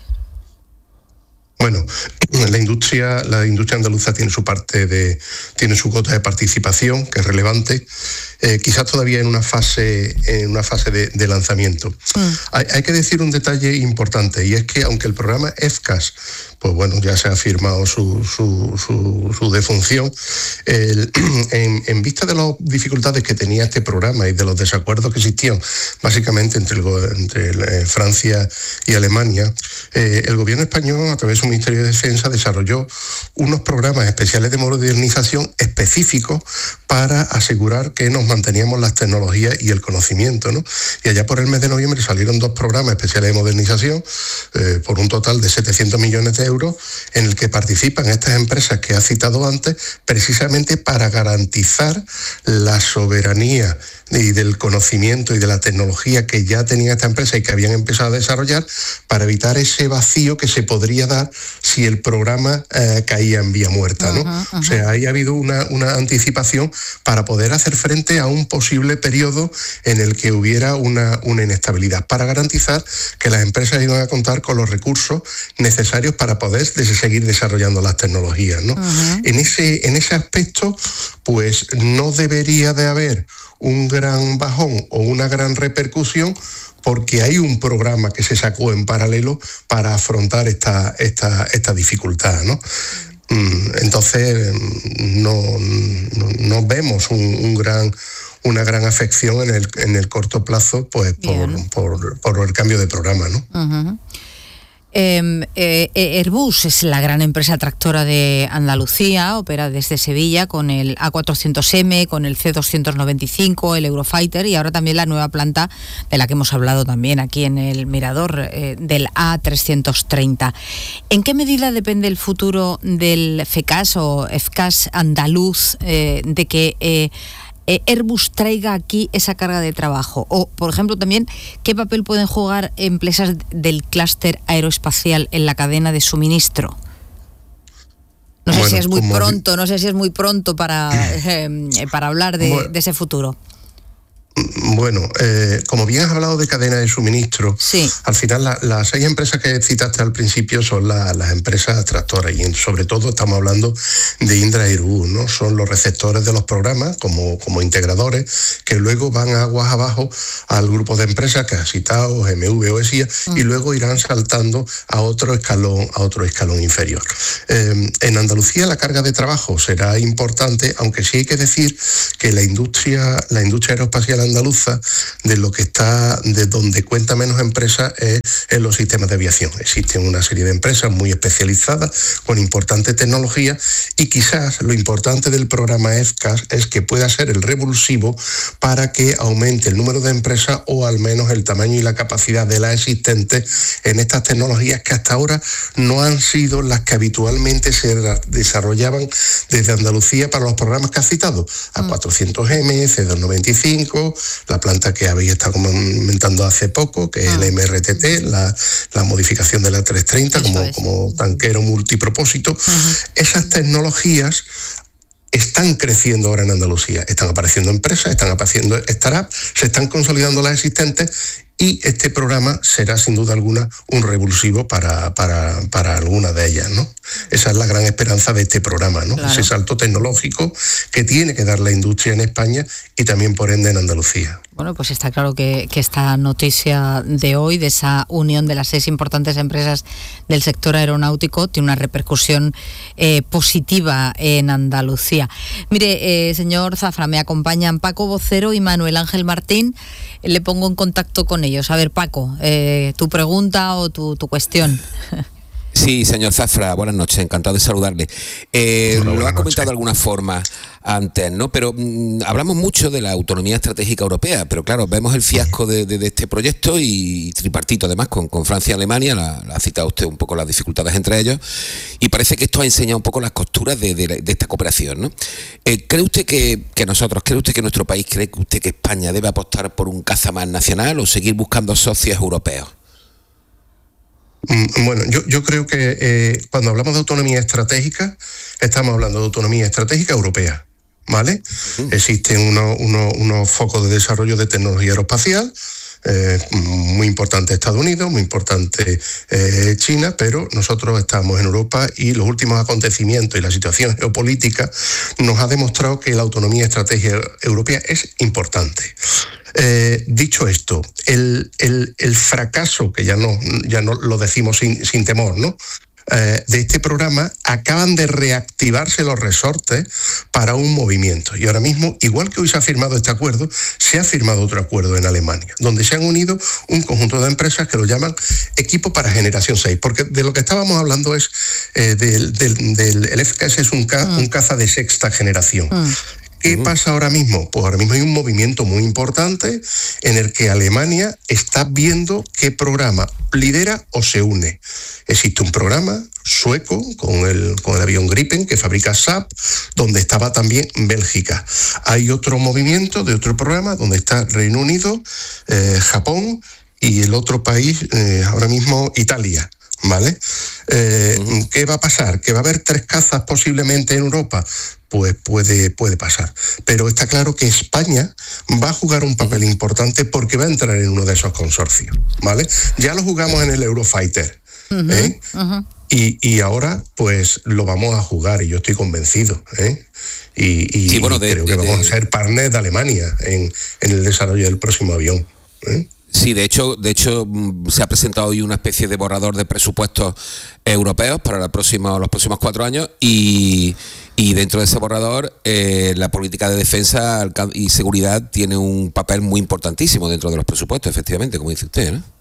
Bueno, la industria, la industria andaluza tiene su parte de, tiene su cuota de participación, que es relevante, eh, quizás todavía en una fase, en una fase de, de lanzamiento. Mm. Hay, hay que decir un detalle importante, y es que aunque el programa F C A S, pues bueno, ya se ha firmado su, su, su, su defunción, el, en, en vista de las dificultades que tenía este programa y de los desacuerdos que existían básicamente entre, el, entre el, Francia y Alemania, eh, el gobierno español, a través de su Ministerio de Defensa, desarrolló unos programas especiales de modernización específicos para asegurar que nos manteníamos las tecnologías y el conocimiento, ¿no? Y allá por el mes de noviembre salieron dos programas especiales de modernización eh, por un total de setecientos millones de euros, en el que participan estas empresas que ha citado antes, precisamente para garantizar la soberanía y del conocimiento y de la tecnología que ya tenía esta empresa y que habían empezado a desarrollar, para evitar ese vacío que se podría dar si el programa eh, caía en vía muerta, ¿no? Uh-huh, uh-huh. O sea, ahí ha habido una, una anticipación para poder hacer frente a un posible periodo en el que hubiera una, una inestabilidad, para garantizar que las empresas iban a contar con los recursos necesarios para poder seguir desarrollando las tecnologías, ¿no? Uh-huh. En ese, en ese aspecto, pues no debería de haber un gran bajón o una gran repercusión, porque hay un programa que se sacó en paralelo para afrontar esta, esta, esta dificultad, ¿no? Entonces no, no, no vemos un, un gran, una gran afección en el, en el corto plazo, pues por, por, por el cambio de programa, ¿no? Uh-huh. Eh, eh, Airbus es la gran empresa tractora de Andalucía, opera desde Sevilla con el A cuatrocientos eme, con el C doscientos noventa y cinco, el Eurofighter, y ahora también la nueva planta de la que hemos hablado también aquí en el Mirador, eh, del A trescientos treinta. ¿En qué medida depende el futuro del F C A S o F C A S andaluz eh, de que eh, Airbus traiga aquí esa carga de trabajo? O, por ejemplo, también, ¿qué papel pueden jugar empresas del clúster aeroespacial en la cadena de suministro? No sé bueno, si es muy como... pronto, no sé si es muy pronto para, eh, para hablar de, bueno, de ese futuro. Bueno, eh, como bien has hablado de cadena de suministro, sí. al final la, las seis empresas que citaste al principio son la, las empresas tractoras y sobre todo estamos hablando de Indra y Airbus, ¿no? Son los receptores de los programas como, como integradores que luego van aguas abajo al grupo de empresas que has citado, G M V o ESIA, mm. y luego irán saltando a otro escalón, a otro escalón inferior. Eh, en Andalucía la carga de trabajo será importante, aunque sí hay que decir que la industria, la industria aeroespacial andaluza, de lo que está, de donde cuenta menos empresas es en los sistemas de aviación. Existen una serie de empresas muy especializadas con importante tecnología y quizás lo importante del programa E F C A S es que pueda ser el revulsivo para que aumente el número de empresas o al menos el tamaño y la capacidad de las existentes en estas tecnologías que hasta ahora no han sido las que habitualmente se desarrollaban desde Andalucía para los programas que has citado, A cuatrocientos M, C doscientos noventa y cinco, la planta que habéis estado comentando hace poco, que es el M R T T, la, la modificación de la trescientos treinta como, es. como tanquero multipropósito. Uh-huh. Esas tecnologías están creciendo ahora en Andalucía, están apareciendo empresas, están apareciendo startups, se están consolidando las existentes y este programa será sin duda alguna un revulsivo para, para, para algunas de ellas, ¿no? Esa es la gran esperanza de este programa, ¿no? Claro. Ese salto tecnológico que tiene que dar la industria en España y también por ende en Andalucía. Bueno, pues está claro que, que esta noticia de hoy, de esa unión de las seis importantes empresas del sector aeronáutico, tiene una repercusión eh, positiva en Andalucía. Mire, eh, señor Zafra, me acompañan Paco Vocero y Manuel Ángel Martín. Le pongo en contacto con ellos. A ver, Paco, eh, tu pregunta o tu, tu cuestión. Sí, señor Zafra, buenas noches, encantado de saludarle. Eh, Hola, lo ha comentado de alguna forma antes, ¿no? Pero mmm, hablamos mucho de la autonomía estratégica europea, pero claro, vemos el fiasco de, de, de este proyecto y tripartito además con, con Francia y Alemania, la, la ha citado usted un poco las dificultades entre ellos, y parece que esto ha enseñado un poco las costuras de, de, de esta cooperación, ¿no? Eh, ¿Cree usted que, que nosotros, cree usted que nuestro país, cree usted que España debe apostar por un caza más nacional o seguir buscando socios europeos? Bueno, yo, yo creo que eh, cuando hablamos de autonomía estratégica, estamos hablando de autonomía estratégica europea, ¿vale? Uh-huh. Existen unos uno, uno focos de desarrollo de tecnología aeroespacial, eh, muy importante Estados Unidos, muy importante eh, China, pero nosotros estamos en Europa y los últimos acontecimientos y la situación geopolítica nos ha demostrado que la autonomía estratégica europea es importante. Eh, dicho esto, el, el, el fracaso, que ya no, ya no lo decimos sin, sin temor, ¿no? Eh, de este programa, acaban de reactivarse los resortes para un movimiento. Y ahora mismo, igual que hoy se ha firmado este acuerdo, se ha firmado otro acuerdo en Alemania, donde se han unido un conjunto de empresas que lo llaman equipo para generación seis, porque de lo que estábamos hablando es eh, del, del, del el F K S es un, ca, mm. un caza de sexta generación. Mm. ¿Qué pasa ahora mismo? Pues ahora mismo hay un movimiento muy importante en el que Alemania está viendo qué programa lidera o se une. Existe un programa sueco con el, con el avión Gripen que fabrica Saab, donde estaba también Bélgica. Hay otro movimiento de otro programa donde está Reino Unido, eh, Japón y el otro país, eh, ahora mismo Italia. ¿Vale? Eh, uh-huh. ¿Qué va a pasar? ¿Que va a haber tres cazas posiblemente en Europa? Pues puede, puede pasar. Pero está claro que España va a jugar un papel importante porque va a entrar en uno de esos consorcios, ¿vale? Ya lo jugamos en el Eurofighter, uh-huh. ¿eh? Uh-huh. Y, y ahora, pues, lo vamos a jugar y yo estoy convencido, ¿eh? Y, y, sí, bueno, de, creo de, que vamos de... a ser partners de Alemania en, en el desarrollo del próximo avión, ¿eh? Sí, de hecho, de hecho se ha presentado hoy una especie de borrador de presupuestos europeos para la próxima, los próximos cuatro años y, y dentro de ese borrador eh, la política de defensa y seguridad tiene un papel muy importantísimo dentro de los presupuestos, efectivamente, como dice usted, ¿no?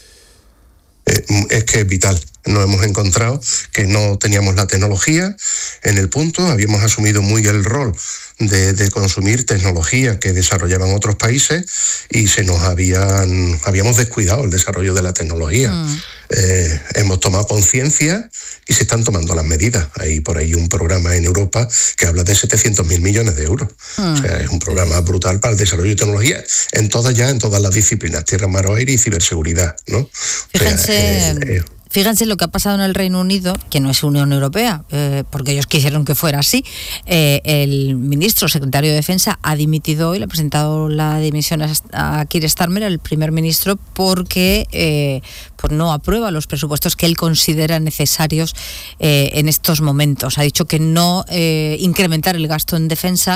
Eh, es que es vital. Nos hemos encontrado que no teníamos la tecnología en el punto, habíamos asumido muy el rol de, de consumir tecnología que desarrollaban otros países y se nos habían habíamos descuidado el desarrollo de la tecnología. Mm. Eh, hemos tomado conciencia y se están tomando las medidas. Hay por ahí un programa en Europa que habla de setecientos mil millones de euros. Mm. O sea, es un programa brutal para el desarrollo de tecnología en todas ya, en todas las disciplinas, tierra, mar o aire y ciberseguridad, ¿no? Fíjense, o sea, eh, eh, Fíjense lo que ha pasado en el Reino Unido, que no es Unión Europea, eh, porque ellos quisieron que fuera así. Eh, el ministro, secretario de Defensa, ha dimitido hoy, le ha presentado la dimisión a Keir Starmer, el primer ministro, porque eh, pues no aprueba los presupuestos que él considera necesarios eh, en estos momentos. Ha dicho que no eh, incrementar el gasto en defensa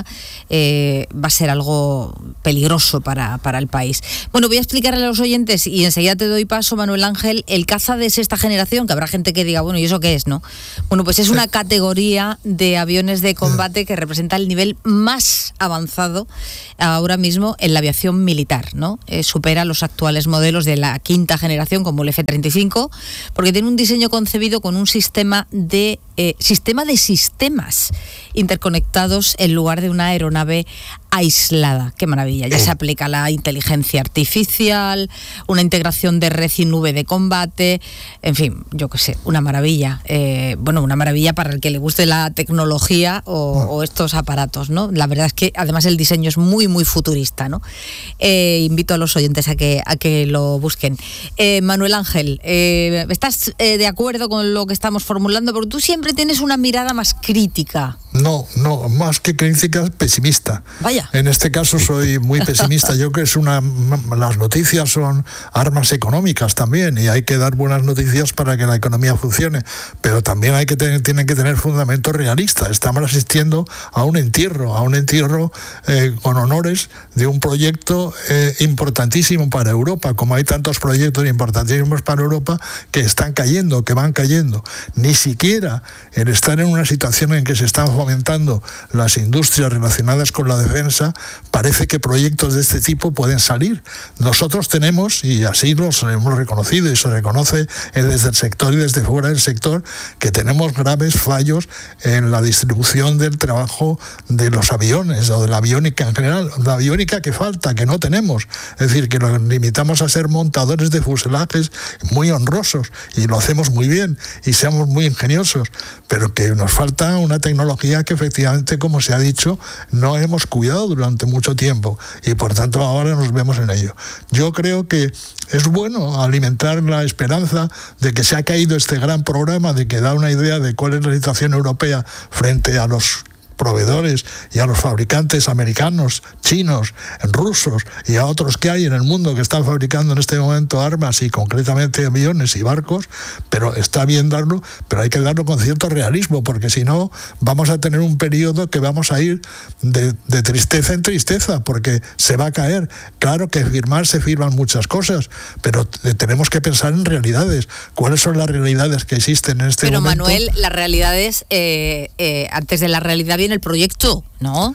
eh, va a ser algo peligroso para, para el país. Bueno, voy a explicarle a los oyentes y enseguida te doy paso, Manuel Ángel, el caza de sexta generación, que habrá gente que diga, bueno, ¿y eso qué es, no? Bueno, pues es una categoría de aviones de combate que representa el nivel más avanzado ahora mismo en la aviación militar, ¿no? Eh, supera los actuales modelos de la quinta generación, como el F treinta y cinco, porque tiene un diseño concebido con un sistema de eh, sistema de sistemas interconectados en lugar de una aeronave aislada. Qué maravilla. Ya se aplica la inteligencia artificial, una integración de red y nube de combate, en fin, yo qué sé, una maravilla. Eh, bueno, una maravilla para el que le guste la tecnología o, o estos aparatos, ¿no? La verdad es que además el diseño es muy, muy futurista, ¿no? Eh, invito a los oyentes a que, a que lo busquen. Eh, Manuel Ángel, eh, ¿estás eh, de acuerdo con lo que estamos formulando? Porque tú siempre tienes una mirada más crítica. No, no, más que crítica, pesimista. Vaya. En este caso soy muy pesimista. Yo creo que es una, las noticias son armas económicas también y hay que dar buenas noticias para que la economía funcione, pero también hay que tener, tienen que tener fundamentos realistas. Estamos asistiendo a un entierro, a un entierro eh, con honores de un proyecto eh, importantísimo para Europa, como hay tantos proyectos importantísimos para Europa que están cayendo, que van cayendo. Ni siquiera el estar en una situación en que se están fomentando las industrias relacionadas con la defensa, parece que proyectos de este tipo pueden salir. Nosotros tenemos, y así los hemos reconocido y se reconoce desde el sector y desde fuera del sector, que tenemos graves fallos en la distribución del trabajo de los aviones o de la aviónica en general. La aviónica que falta, que no tenemos. Es decir, que nos limitamos a ser montadores de fuselajes muy honrosos y lo hacemos muy bien y seamos muy ingeniosos, pero que nos falta una tecnología que efectivamente, como se ha dicho, no hemos cuidado durante mucho tiempo y por tanto ahora nos vemos en ello. Yo creo que es bueno alimentar la esperanza de que se ha caído este gran programa, de que da una idea de cuál es la situación europea frente a los proveedores y a los fabricantes americanos, chinos, rusos y a otros que hay en el mundo que están fabricando en este momento armas y concretamente aviones y barcos, pero está bien darlo, pero hay que darlo con cierto realismo, porque si no vamos a tener un periodo que vamos a ir de, de tristeza en tristeza, porque se va a caer. Claro que firmar se firman muchas cosas, pero tenemos que pensar en realidades. ¿Cuáles son las realidades que existen en este pero momento? Pero Manuel, las realidades, eh, eh, antes de la realidad viene el proyecto, ¿no?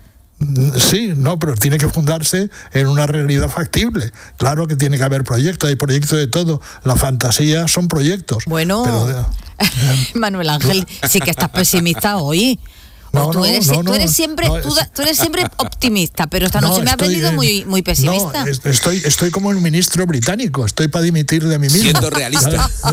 Sí, no, pero tiene que fundarse en una realidad factible. Claro que tiene que haber proyectos, hay proyectos de todo. La fantasía son proyectos. Bueno, pero, Manuel Ángel, sí que estás pesimista hoy. No, tú, eres, no, no, tú eres siempre no, tú, tú eres siempre optimista, pero esta noche no, me has estoy, venido muy muy pesimista. No, estoy estoy como el ministro británico, estoy para dimitir de mí mismo. Siendo realista. No,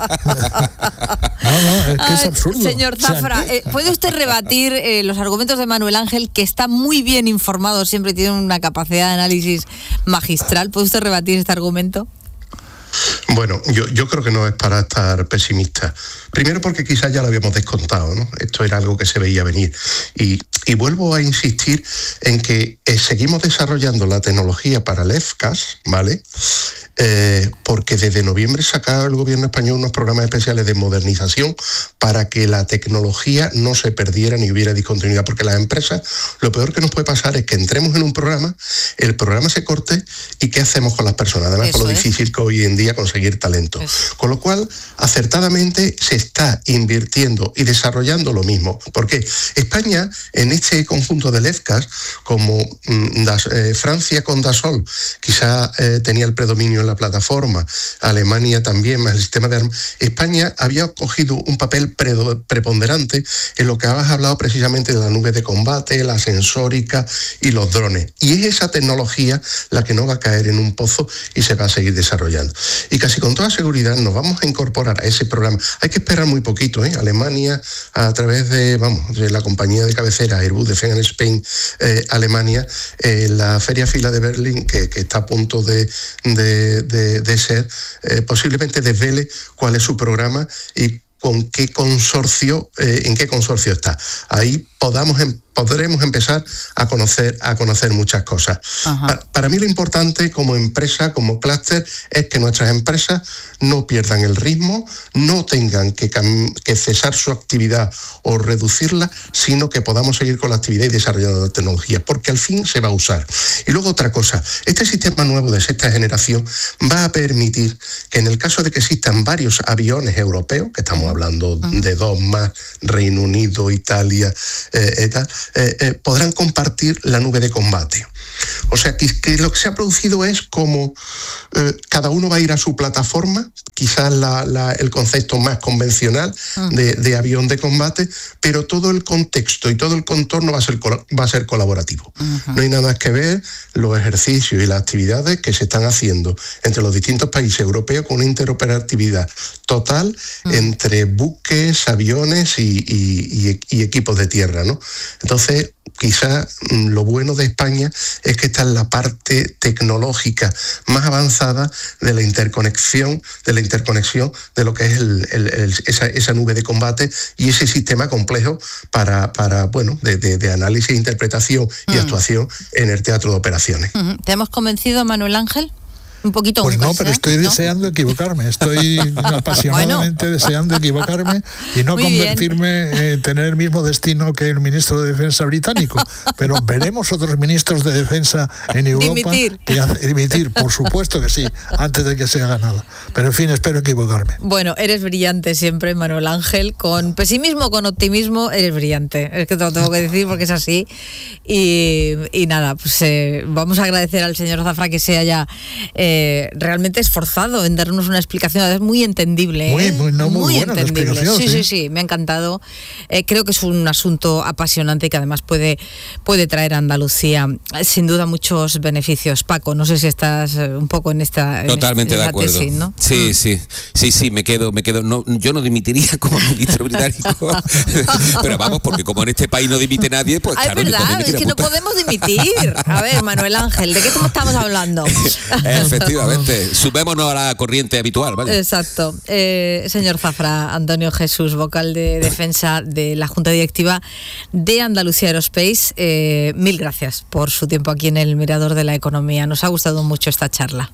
no, es que es absurdo. Señor Zafra, o sea, eh, ¿puede usted rebatir eh, los argumentos de Manuel Ángel, que está muy bien informado, siempre tiene una capacidad de análisis magistral? ¿Puede usted rebatir este argumento? Bueno, yo, yo creo que no es para estar pesimista. Primero porque quizás ya lo habíamos descontado, ¿no? Esto era algo que se veía venir. Y, y vuelvo a insistir en que eh, seguimos desarrollando la tecnología para el F C A S, ¿vale? Eh, porque desde noviembre sacaba el gobierno español unos programas especiales de modernización para que la tecnología no se perdiera ni hubiera discontinuidad, porque las empresas, lo peor que nos puede pasar es que entremos en un programa, el programa se corte y ¿qué hacemos con las personas? Además, Eso con lo es. difícil que hoy en día conseguir talento. Eso. Con lo cual, acertadamente se está invirtiendo y desarrollando lo mismo, porque España, en este conjunto del F C A S, como mm, das, eh, Francia con Dassault, quizá eh, tenía el predominio en la plataforma, Alemania también, más el sistema de armas. España había cogido un papel pre- preponderante en lo que has hablado precisamente de la nube de combate, la sensórica y los drones. Y es esa tecnología la que no va a caer en un pozo y se va a seguir desarrollando. Y casi con toda seguridad nos vamos a incorporar a ese programa. Hay que esperar muy poquito, ¿eh? Alemania, a través de, vamos, de la compañía de cabecera Airbus Defence and Spain, eh, Alemania, eh, la Feria Fila de Berlín, que, que está a punto de, de de, de, de SER eh, posiblemente desvele cuál es su programa y con qué consorcio, eh, en qué consorcio está. Ahí podamos em, podremos empezar a conocer, a conocer muchas cosas. Para, para mí lo importante como empresa, como clúster, es que nuestras empresas no pierdan el ritmo, no tengan que, que cesar su actividad o reducirla, sino que podamos seguir con la actividad y desarrollando la tecnología, porque al fin se va a usar. Y luego otra cosa, este sistema nuevo de sexta generación va a permitir que en el caso de que existan varios aviones europeos, que estamos hablando uh-huh. de dos más, Reino Unido, Italia, eh, eh, tal, eh, eh, podrán compartir la nube de combate. O sea, que, que lo que se ha producido es como eh, cada uno va a ir a su plataforma, quizás la, la, el concepto más convencional de, de avión de combate, pero todo el contexto y todo el contorno va a ser, va a ser colaborativo. Uh-huh. No hay nada más que ver los ejercicios y las actividades que se están haciendo entre los distintos países europeos con una interoperatividad total uh-huh. entre buques, aviones y, y, y, y equipos de tierra, ¿no? Entonces, quizás lo bueno de España es que está en la parte tecnológica más avanzada de la interconexión, de la interconexión de lo que es el, el, el, esa, esa nube de combate y ese sistema complejo para, para bueno, de, de, de análisis, interpretación y mm. actuación en el teatro de operaciones. Uh-huh. ¿Te hemos convencido, Manuel Ángel? Un poquito. Pues no, pero ¿eh? estoy ¿no? deseando equivocarme, estoy apasionadamente bueno. deseando equivocarme y no Muy convertirme en tener el mismo destino que el ministro de Defensa británico, pero veremos otros ministros de Defensa en Europa dimitir. que dimitir, por supuesto que sí, antes de que se haga nada, pero en fin, espero equivocarme. Bueno, eres brillante siempre, Manuel Ángel, con pesimismo, con optimismo, eres brillante, es que te lo tengo que decir porque es así y, y nada, pues eh, vamos a agradecer al señor Zafra que se haya eh, Eh, realmente esforzado en darnos una explicación, es muy entendible. ¿eh? Muy, muy, no, muy, muy buena entendible. La explicación, sí, sí, sí, sí, me ha encantado. Eh, creo que es un asunto apasionante y que además puede, puede traer a Andalucía sin duda muchos beneficios. Paco, no sé si estás un poco en esta Totalmente en de esta acuerdo. Tesis, ¿no? Sí, mm. sí, sí, sí, me quedo, me quedo. No, yo no dimitiría como ministro británico, pero vamos, porque como en este país no dimite nadie, pues ah, claro. Es verdad, es que no podemos dimitir. A ver, Manuel Ángel, ¿de qué estamos hablando? Efectivamente. Subémonos a la corriente habitual, ¿vale? Exacto. Eh, señor Zafra, Antonio Jesús, vocal de defensa de la Junta Directiva de Andalucía Aerospace, eh, mil gracias por su tiempo aquí en el Mirador de la Economía. Nos ha gustado mucho esta charla.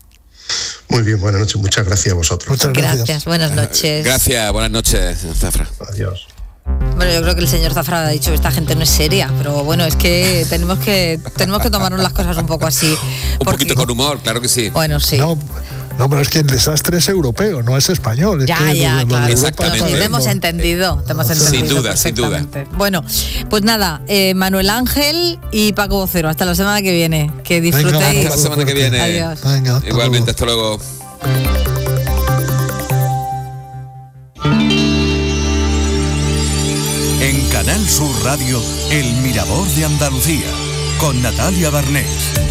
Muy bien, buenas noches. Muchas gracias a vosotros. Muchas gracias. Gracias, buenas noches. Gracias, buenas noches, Zafra. Adiós. Bueno, yo creo que el señor Zafra ha dicho que esta gente no es seria, pero bueno, es que tenemos que tenemos que tomarnos las cosas un poco así. Un porque... poquito con humor, claro que sí. Bueno, sí. No, no, pero es que el desastre es europeo, no es español. Es ya, que ya, lo, claro. Lo Exactamente. Sí, te hemos entendido, te hemos entendido. Sin duda, sin duda. Bueno, pues nada, eh, Manuel Ángel y Paco Vocero, hasta la semana que viene. Que disfrutéis. Venga, hasta la semana que viene. Adiós. Venga, hasta Igualmente, luego. hasta luego. En Canal Sur Radio, El Mirador de Andalucía, con Natalia Barnés.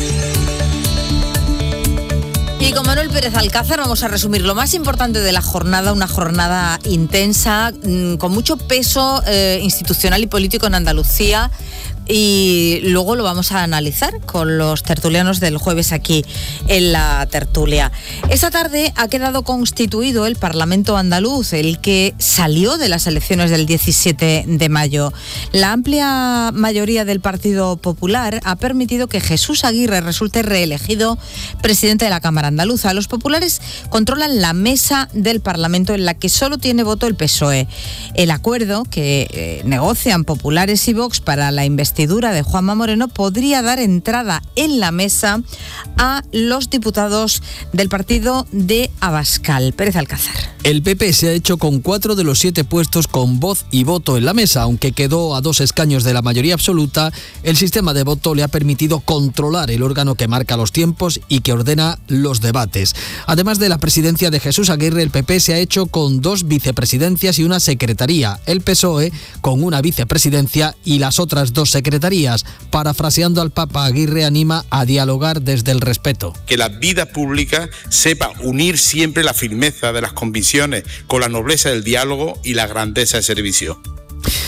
Y con Manuel Pérez Alcázar vamos a resumir lo más importante de la jornada, una jornada intensa, con mucho peso eh, institucional y político en Andalucía. Y luego lo vamos a analizar con los tertulianos del jueves aquí en la tertulia. Esta tarde ha quedado constituido el Parlamento andaluz, el que salió de las elecciones del diecisiete de mayo. La amplia mayoría del Partido Popular ha permitido que Jesús Aguirre resulte reelegido presidente de la Cámara Andaluza. Los populares controlan la mesa del Parlamento en la que solo tiene voto el P S O E. El acuerdo que eh, negocian populares y Vox para la investigación de Juanma Moreno podría dar entrada en la mesa a los diputados del partido de Abascal. Pérez Alcázar. El P P se ha hecho con cuatro de los siete puestos con voz y voto en la mesa. Aunque quedó a dos escaños de la mayoría absoluta, el sistema de voto le ha permitido controlar el órgano que marca los tiempos y que ordena los debates. Además de la presidencia de Jesús Aguirre, el P P se ha hecho con dos vicepresidencias y una secretaría. El P S O E con una vicepresidencia y las otras dos secretarías. Parafraseando al Papa, Aguirre anima a dialogar desde el respeto. Que la vida pública sepa unir siempre la firmeza de las convicciones con la nobleza del diálogo y la grandeza del servicio.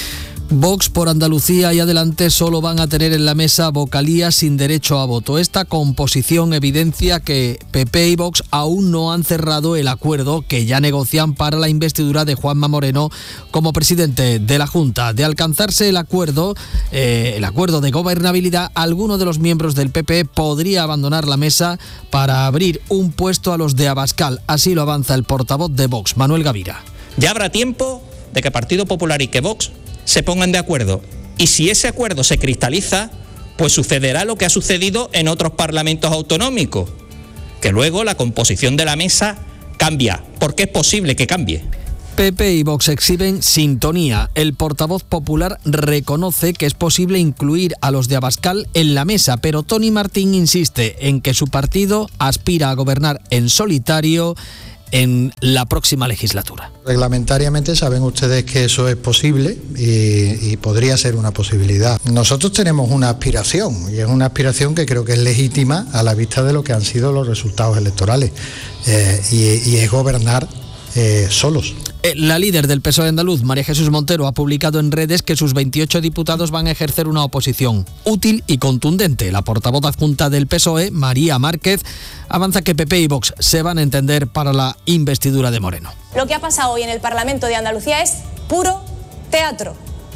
Vox por Andalucía y adelante solo van a tener en la mesa vocalías sin derecho a voto. Esta composición evidencia que P P y Vox aún no han cerrado el acuerdo que ya negocian para la investidura de Juanma Moreno como presidente de la Junta. De alcanzarse el acuerdo, eh, el acuerdo de gobernabilidad, alguno de los miembros del P P podría abandonar la mesa para abrir un puesto a los de Abascal. Así lo avanza el portavoz de Vox, Manuel Gavira. Ya habrá tiempo de que Partido Popular y que Vox se pongan de acuerdo. Y si ese acuerdo se cristaliza, pues sucederá lo que ha sucedido en otros parlamentos autonómicos, que luego la composición de la mesa cambia, porque es posible que cambie. P P y Vox exhiben sintonía. El portavoz popular reconoce que es posible incluir a los de Abascal en la mesa, pero Tony Martín insiste en que su partido aspira a gobernar en solitario en la próxima legislatura. Reglamentariamente saben ustedes que eso es posible y, y podría ser una posibilidad. Nosotros tenemos una aspiración y es una aspiración que creo que es legítima a la vista de lo que han sido los resultados electorales eh, y, y es gobernar eh, solos. La líder del P S O E andaluz, María Jesús Montero, ha publicado en redes que sus veintiocho diputados van a ejercer una oposición útil y contundente. La portavoz adjunta del P S O E, María Márquez, avanza que P P y Vox se van a entender para la investidura de Moreno. Lo que ha pasado hoy en el Parlamento de Andalucía es puro teatro.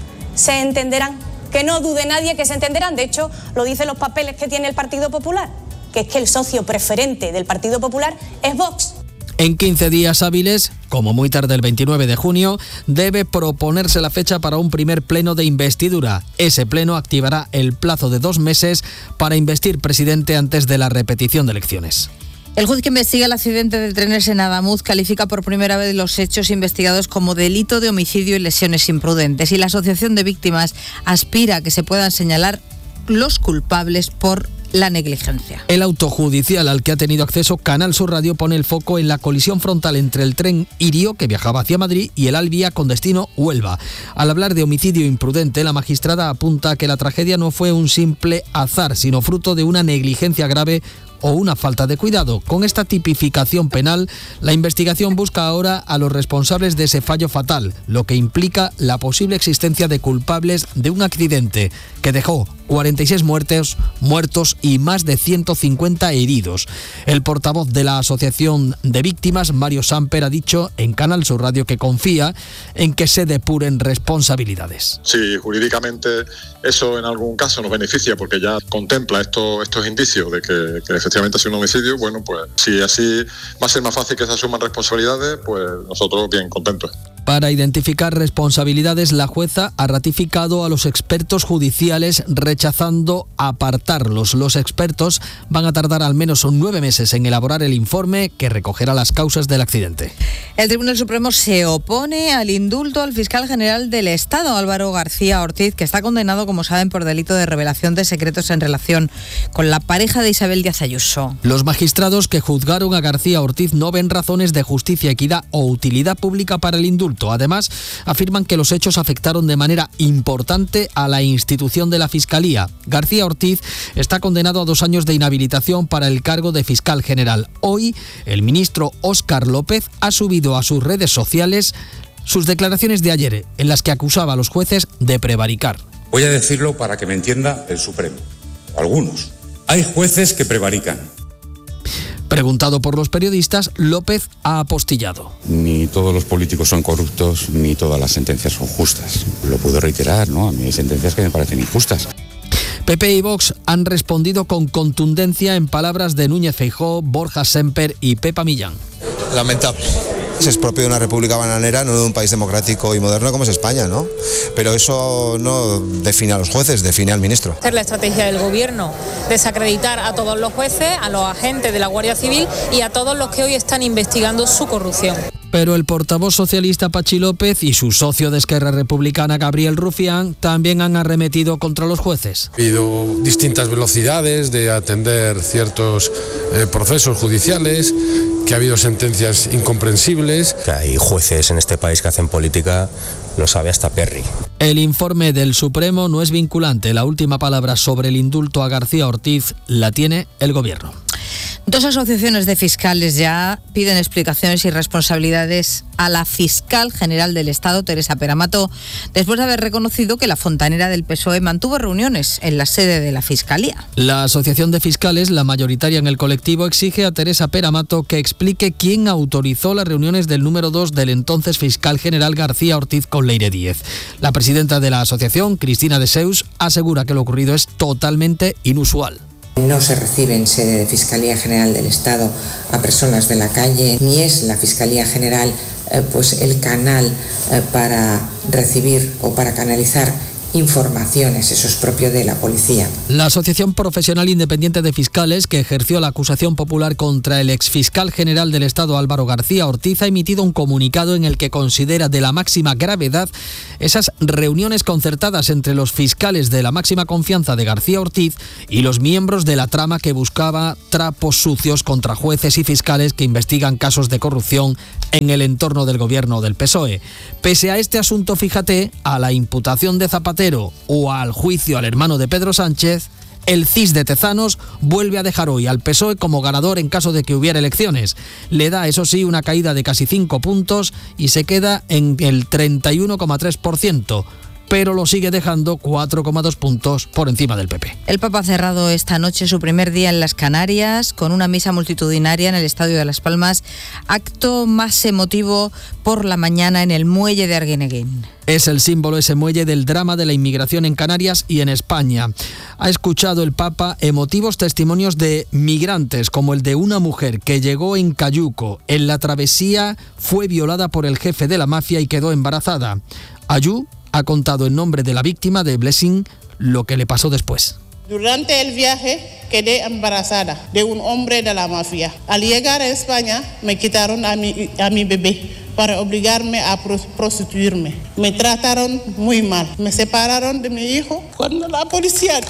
Se entenderán, que no dude nadie que se entenderán. De hecho, lo dicen los papeles que tiene el Partido Popular, que es que el socio preferente del Partido Popular es Vox. En quince días hábiles, como muy tarde el veintinueve de junio, debe proponerse la fecha para un primer pleno de investidura. Ese pleno activará el plazo de dos meses para investir presidente antes de la repetición de elecciones. El juez que investiga el accidente de trenes en Adamuz califica por primera vez los hechos investigados como delito de homicidio y lesiones imprudentes, y la Asociación de Víctimas aspira a que se puedan señalar los culpables por la negligencia. El auto judicial al que ha tenido acceso Canal Sur Radio pone el foco en la colisión frontal entre el tren Irio, que viajaba hacia Madrid, y el Alvia con destino Huelva. Al hablar de homicidio imprudente, la magistrada apunta que la tragedia no fue un simple azar, sino fruto de una negligencia grave o una falta de cuidado. Con esta tipificación penal, la investigación busca ahora a los responsables de ese fallo fatal, lo que implica la posible existencia de culpables de un accidente que dejó cuarenta y seis muertos, muertos y más de ciento cincuenta heridos. El portavoz de la Asociación de Víctimas, Mario Samper, ha dicho en Canal Sur Radio que confía en que se depuren responsabilidades. Si jurídicamente eso en algún caso nos beneficia porque ya contempla esto, estos indicios de que, que efectivamente ha sido un homicidio, bueno, pues si así va a ser más fácil que se asuman responsabilidades, pues nosotros bien contentos. Para identificar responsabilidades, la jueza ha ratificado a los expertos judiciales rechazando apartarlos. Los expertos van a tardar al menos nueve meses en elaborar el informe que recogerá las causas del accidente. El Tribunal Supremo se opone al indulto al fiscal general del Estado, Álvaro García Ortiz, que está condenado, como saben, por delito de revelación de secretos en relación con la pareja de Isabel Díaz Ayuso. Los magistrados que juzgaron a García Ortiz no ven razones de justicia, equidad o utilidad pública para el indulto. Además, afirman que los hechos afectaron de manera importante a la institución de la Fiscalía. García Ortiz está condenado a dos años de inhabilitación para el cargo de fiscal general. Hoy, el ministro Óscar López ha subido a sus redes sociales sus declaraciones de ayer, en las que acusaba a los jueces de prevaricar. Voy a decirlo para que me entienda el Supremo. Algunos. Hay jueces que prevarican. Preguntado por los periodistas, López ha apostillado. Ni todos los políticos son corruptos, ni todas las sentencias son justas. Lo puedo reiterar, ¿no? A mí hay sentencias que me parecen injustas. P P y Vox han respondido con contundencia en palabras de Núñez Feijóo, Borja Semper y Pepa Millán. Lamentable. Es propio de una república bananera, no de un país democrático y moderno como es España, ¿no? Pero eso no define a los jueces, define al ministro. Hacer la estrategia del gobierno, desacreditar a todos los jueces, a los agentes de la Guardia Civil y a todos los que hoy están investigando su corrupción. Pero el portavoz socialista Pachi López y su socio de Esquerra Republicana Gabriel Rufián también han arremetido contra los jueces. Ha habido distintas velocidades de atender ciertos eh, procesos judiciales, que ha habido sentencias incomprensibles. Que hay jueces en este país que hacen política, lo sabe hasta Perry. El informe del Supremo no es vinculante. La última palabra sobre el indulto a García Ortiz la tiene el Gobierno. Dos asociaciones de fiscales ya piden explicaciones y responsabilidades a la fiscal general del Estado, Teresa Peramato, después de haber reconocido que la fontanera del P S O E mantuvo reuniones en la sede de la Fiscalía. La Asociación de Fiscales, la mayoritaria en el colectivo, exige a Teresa Peramato que explique quién autorizó las reuniones del número dos del entonces fiscal general García Ortiz con Leire Díez. La presidenta de la asociación, Cristina de Seus, asegura que lo ocurrido es totalmente inusual. No se recibe en sede de Fiscalía General del Estado a personas de la calle, ni es la Fiscalía General eh, pues el canal eh, para recibir o para canalizar informaciones, eso es propio de la policía. La Asociación Profesional Independiente de Fiscales, que ejerció la acusación popular contra el exfiscal general del Estado Álvaro García Ortiz, ha emitido un comunicado en el que considera de la máxima gravedad esas reuniones concertadas entre los fiscales de la máxima confianza de García Ortiz y los miembros de la trama que buscaba trapos sucios contra jueces y fiscales que investigan casos de corrupción en el entorno del gobierno del P S O E. Pese a este asunto, fíjate, a la imputación de Zapatero o al juicio al hermano de Pedro Sánchez, el C I S de Tezanos vuelve a dejar hoy al P S O E como ganador en caso de que hubiera elecciones. Le da, eso sí, una caída de casi cinco puntos y se queda en el treinta y uno coma tres por ciento. Pero lo sigue dejando cuatro coma dos puntos por encima del P P. El Papa ha cerrado esta noche su primer día en las Canarias con una misa multitudinaria en el Estadio de Las Palmas, acto más emotivo por la mañana en el muelle de Arguineguín. Es el símbolo, ese muelle, del drama de la inmigración en Canarias y en España. Ha escuchado el Papa emotivos testimonios de migrantes, como el de una mujer que llegó en Cayuco. En la travesía fue violada por el jefe de la mafia y quedó embarazada. Ayú ha contado en nombre de la víctima, de Blessing, lo que le pasó después. Durante el viaje quedé embarazada de un hombre de la mafia. Al llegar a España me quitaron a mi, a mi bebé para obligarme a prostituirme. Me trataron muy mal. Me separaron de mi hijo cuando la policía...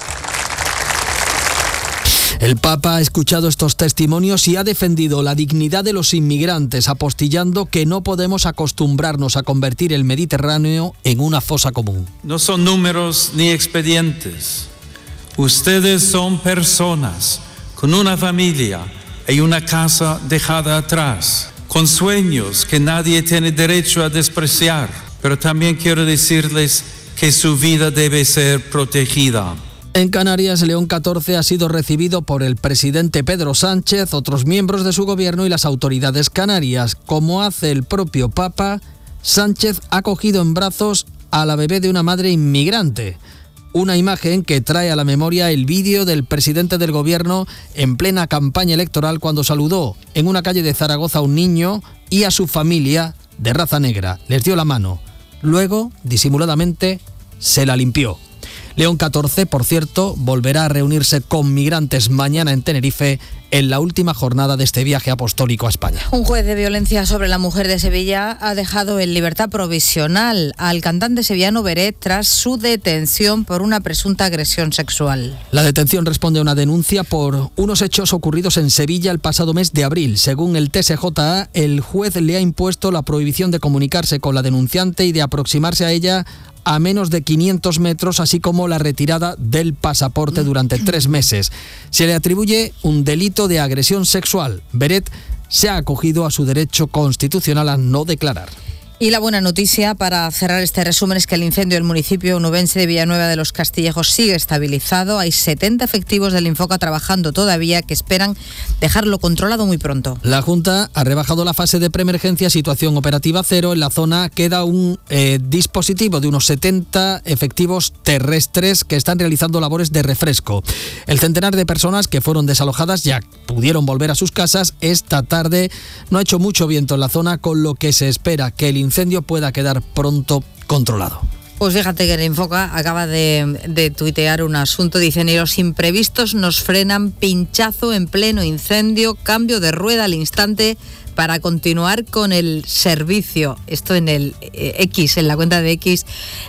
El Papa ha escuchado estos testimonios y ha defendido la dignidad de los inmigrantes, apostillando que no podemos acostumbrarnos a convertir el Mediterráneo en una fosa común. No son números ni expedientes. Ustedes son personas con una familia y una casa dejada atrás, con sueños que nadie tiene derecho a despreciar. Pero también quiero decirles que su vida debe ser protegida. En Canarias, León catorce ha sido recibido por el presidente Pedro Sánchez, otros miembros de su gobierno y las autoridades canarias. Como hace el propio Papa, Sánchez ha cogido en brazos a la bebé de una madre inmigrante. Una imagen que trae a la memoria el vídeo del presidente del gobierno en plena campaña electoral cuando saludó en una calle de Zaragoza a un niño y a su familia de raza negra. Les dio la mano. Luego, disimuladamente, se la limpió. León catorce, por cierto, volverá a reunirse con migrantes mañana en Tenerife en la última jornada de este viaje apostólico a España. Un juez de violencia sobre la mujer de Sevilla ha dejado en libertad provisional al cantante sevillano Beret tras su detención por una presunta agresión sexual. La detención responde a una denuncia por unos hechos ocurridos en Sevilla el pasado mes de abril. Según el T S J A, el juez le ha impuesto la prohibición de comunicarse con la denunciante y de aproximarse a ella a menos de quinientos metros, así como la retirada del pasaporte durante tres meses. Se le atribuye un delito de agresión sexual. Beret se ha acogido a su derecho constitucional a no declarar. Y la buena noticia para cerrar este resumen es que el incendio del municipio onubense de Villanueva de los Castillejos sigue estabilizado. Hay setenta efectivos del Infoca trabajando todavía que esperan dejarlo controlado muy pronto. La Junta ha rebajado la fase de preemergencia, situación operativa cero. En la zona queda un eh, dispositivo de unos setenta efectivos terrestres que están realizando labores de refresco. El centenar de personas que fueron desalojadas ya pudieron volver a sus casas. Esta tarde no ha hecho mucho viento en la zona, con lo que se espera que el incendio pueda quedar pronto controlado. Pues fíjate que el Infoca acaba de, de tuitear un asunto, dicen: y los imprevistos nos frenan, pinchazo en pleno incendio, cambio de rueda al instante para continuar con el servicio. Esto en el eh, X, en la cuenta de X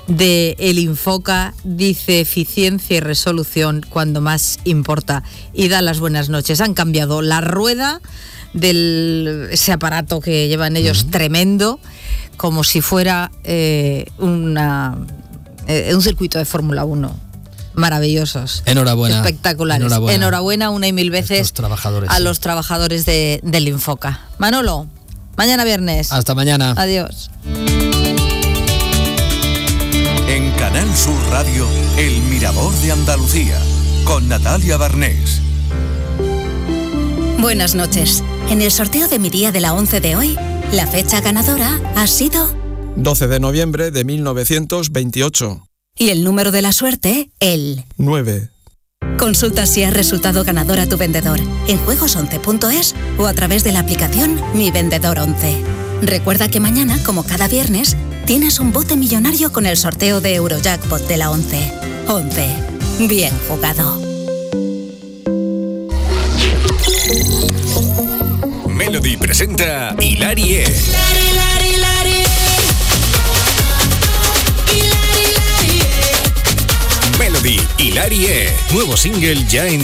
de el Infoca, dice eficiencia y resolución cuando más importa, y da las buenas noches. Han cambiado la rueda de ese aparato que llevan ellos, uh-huh. tremendo, como si fuera eh, una, eh, un circuito de Fórmula uno. maravillosos. Enhorabuena. Espectaculares. Enhorabuena, Enhorabuena una y mil veces los trabajadores, a sí. los trabajadores de, del Infoca. Manolo, mañana viernes. Hasta mañana. Adiós. En Canal Sur Radio, El Mirador de Andalucía, con Natalia Barnés. Buenas noches. En el sorteo de mi día de la once de hoy, la fecha ganadora ha sido doce de noviembre de mil novecientos veintiocho. y el número de la suerte, el nueve. Consulta si has resultado ganador a tu vendedor en juegos once punto es o a través de la aplicación Mi Vendedor once. Recuerda que mañana, como cada viernes, tienes un bote millonario con el sorteo de Eurojackpot de la once. once. Bien jugado. Melody presenta Hilarie. Melody Hilarie, nuevo single ya en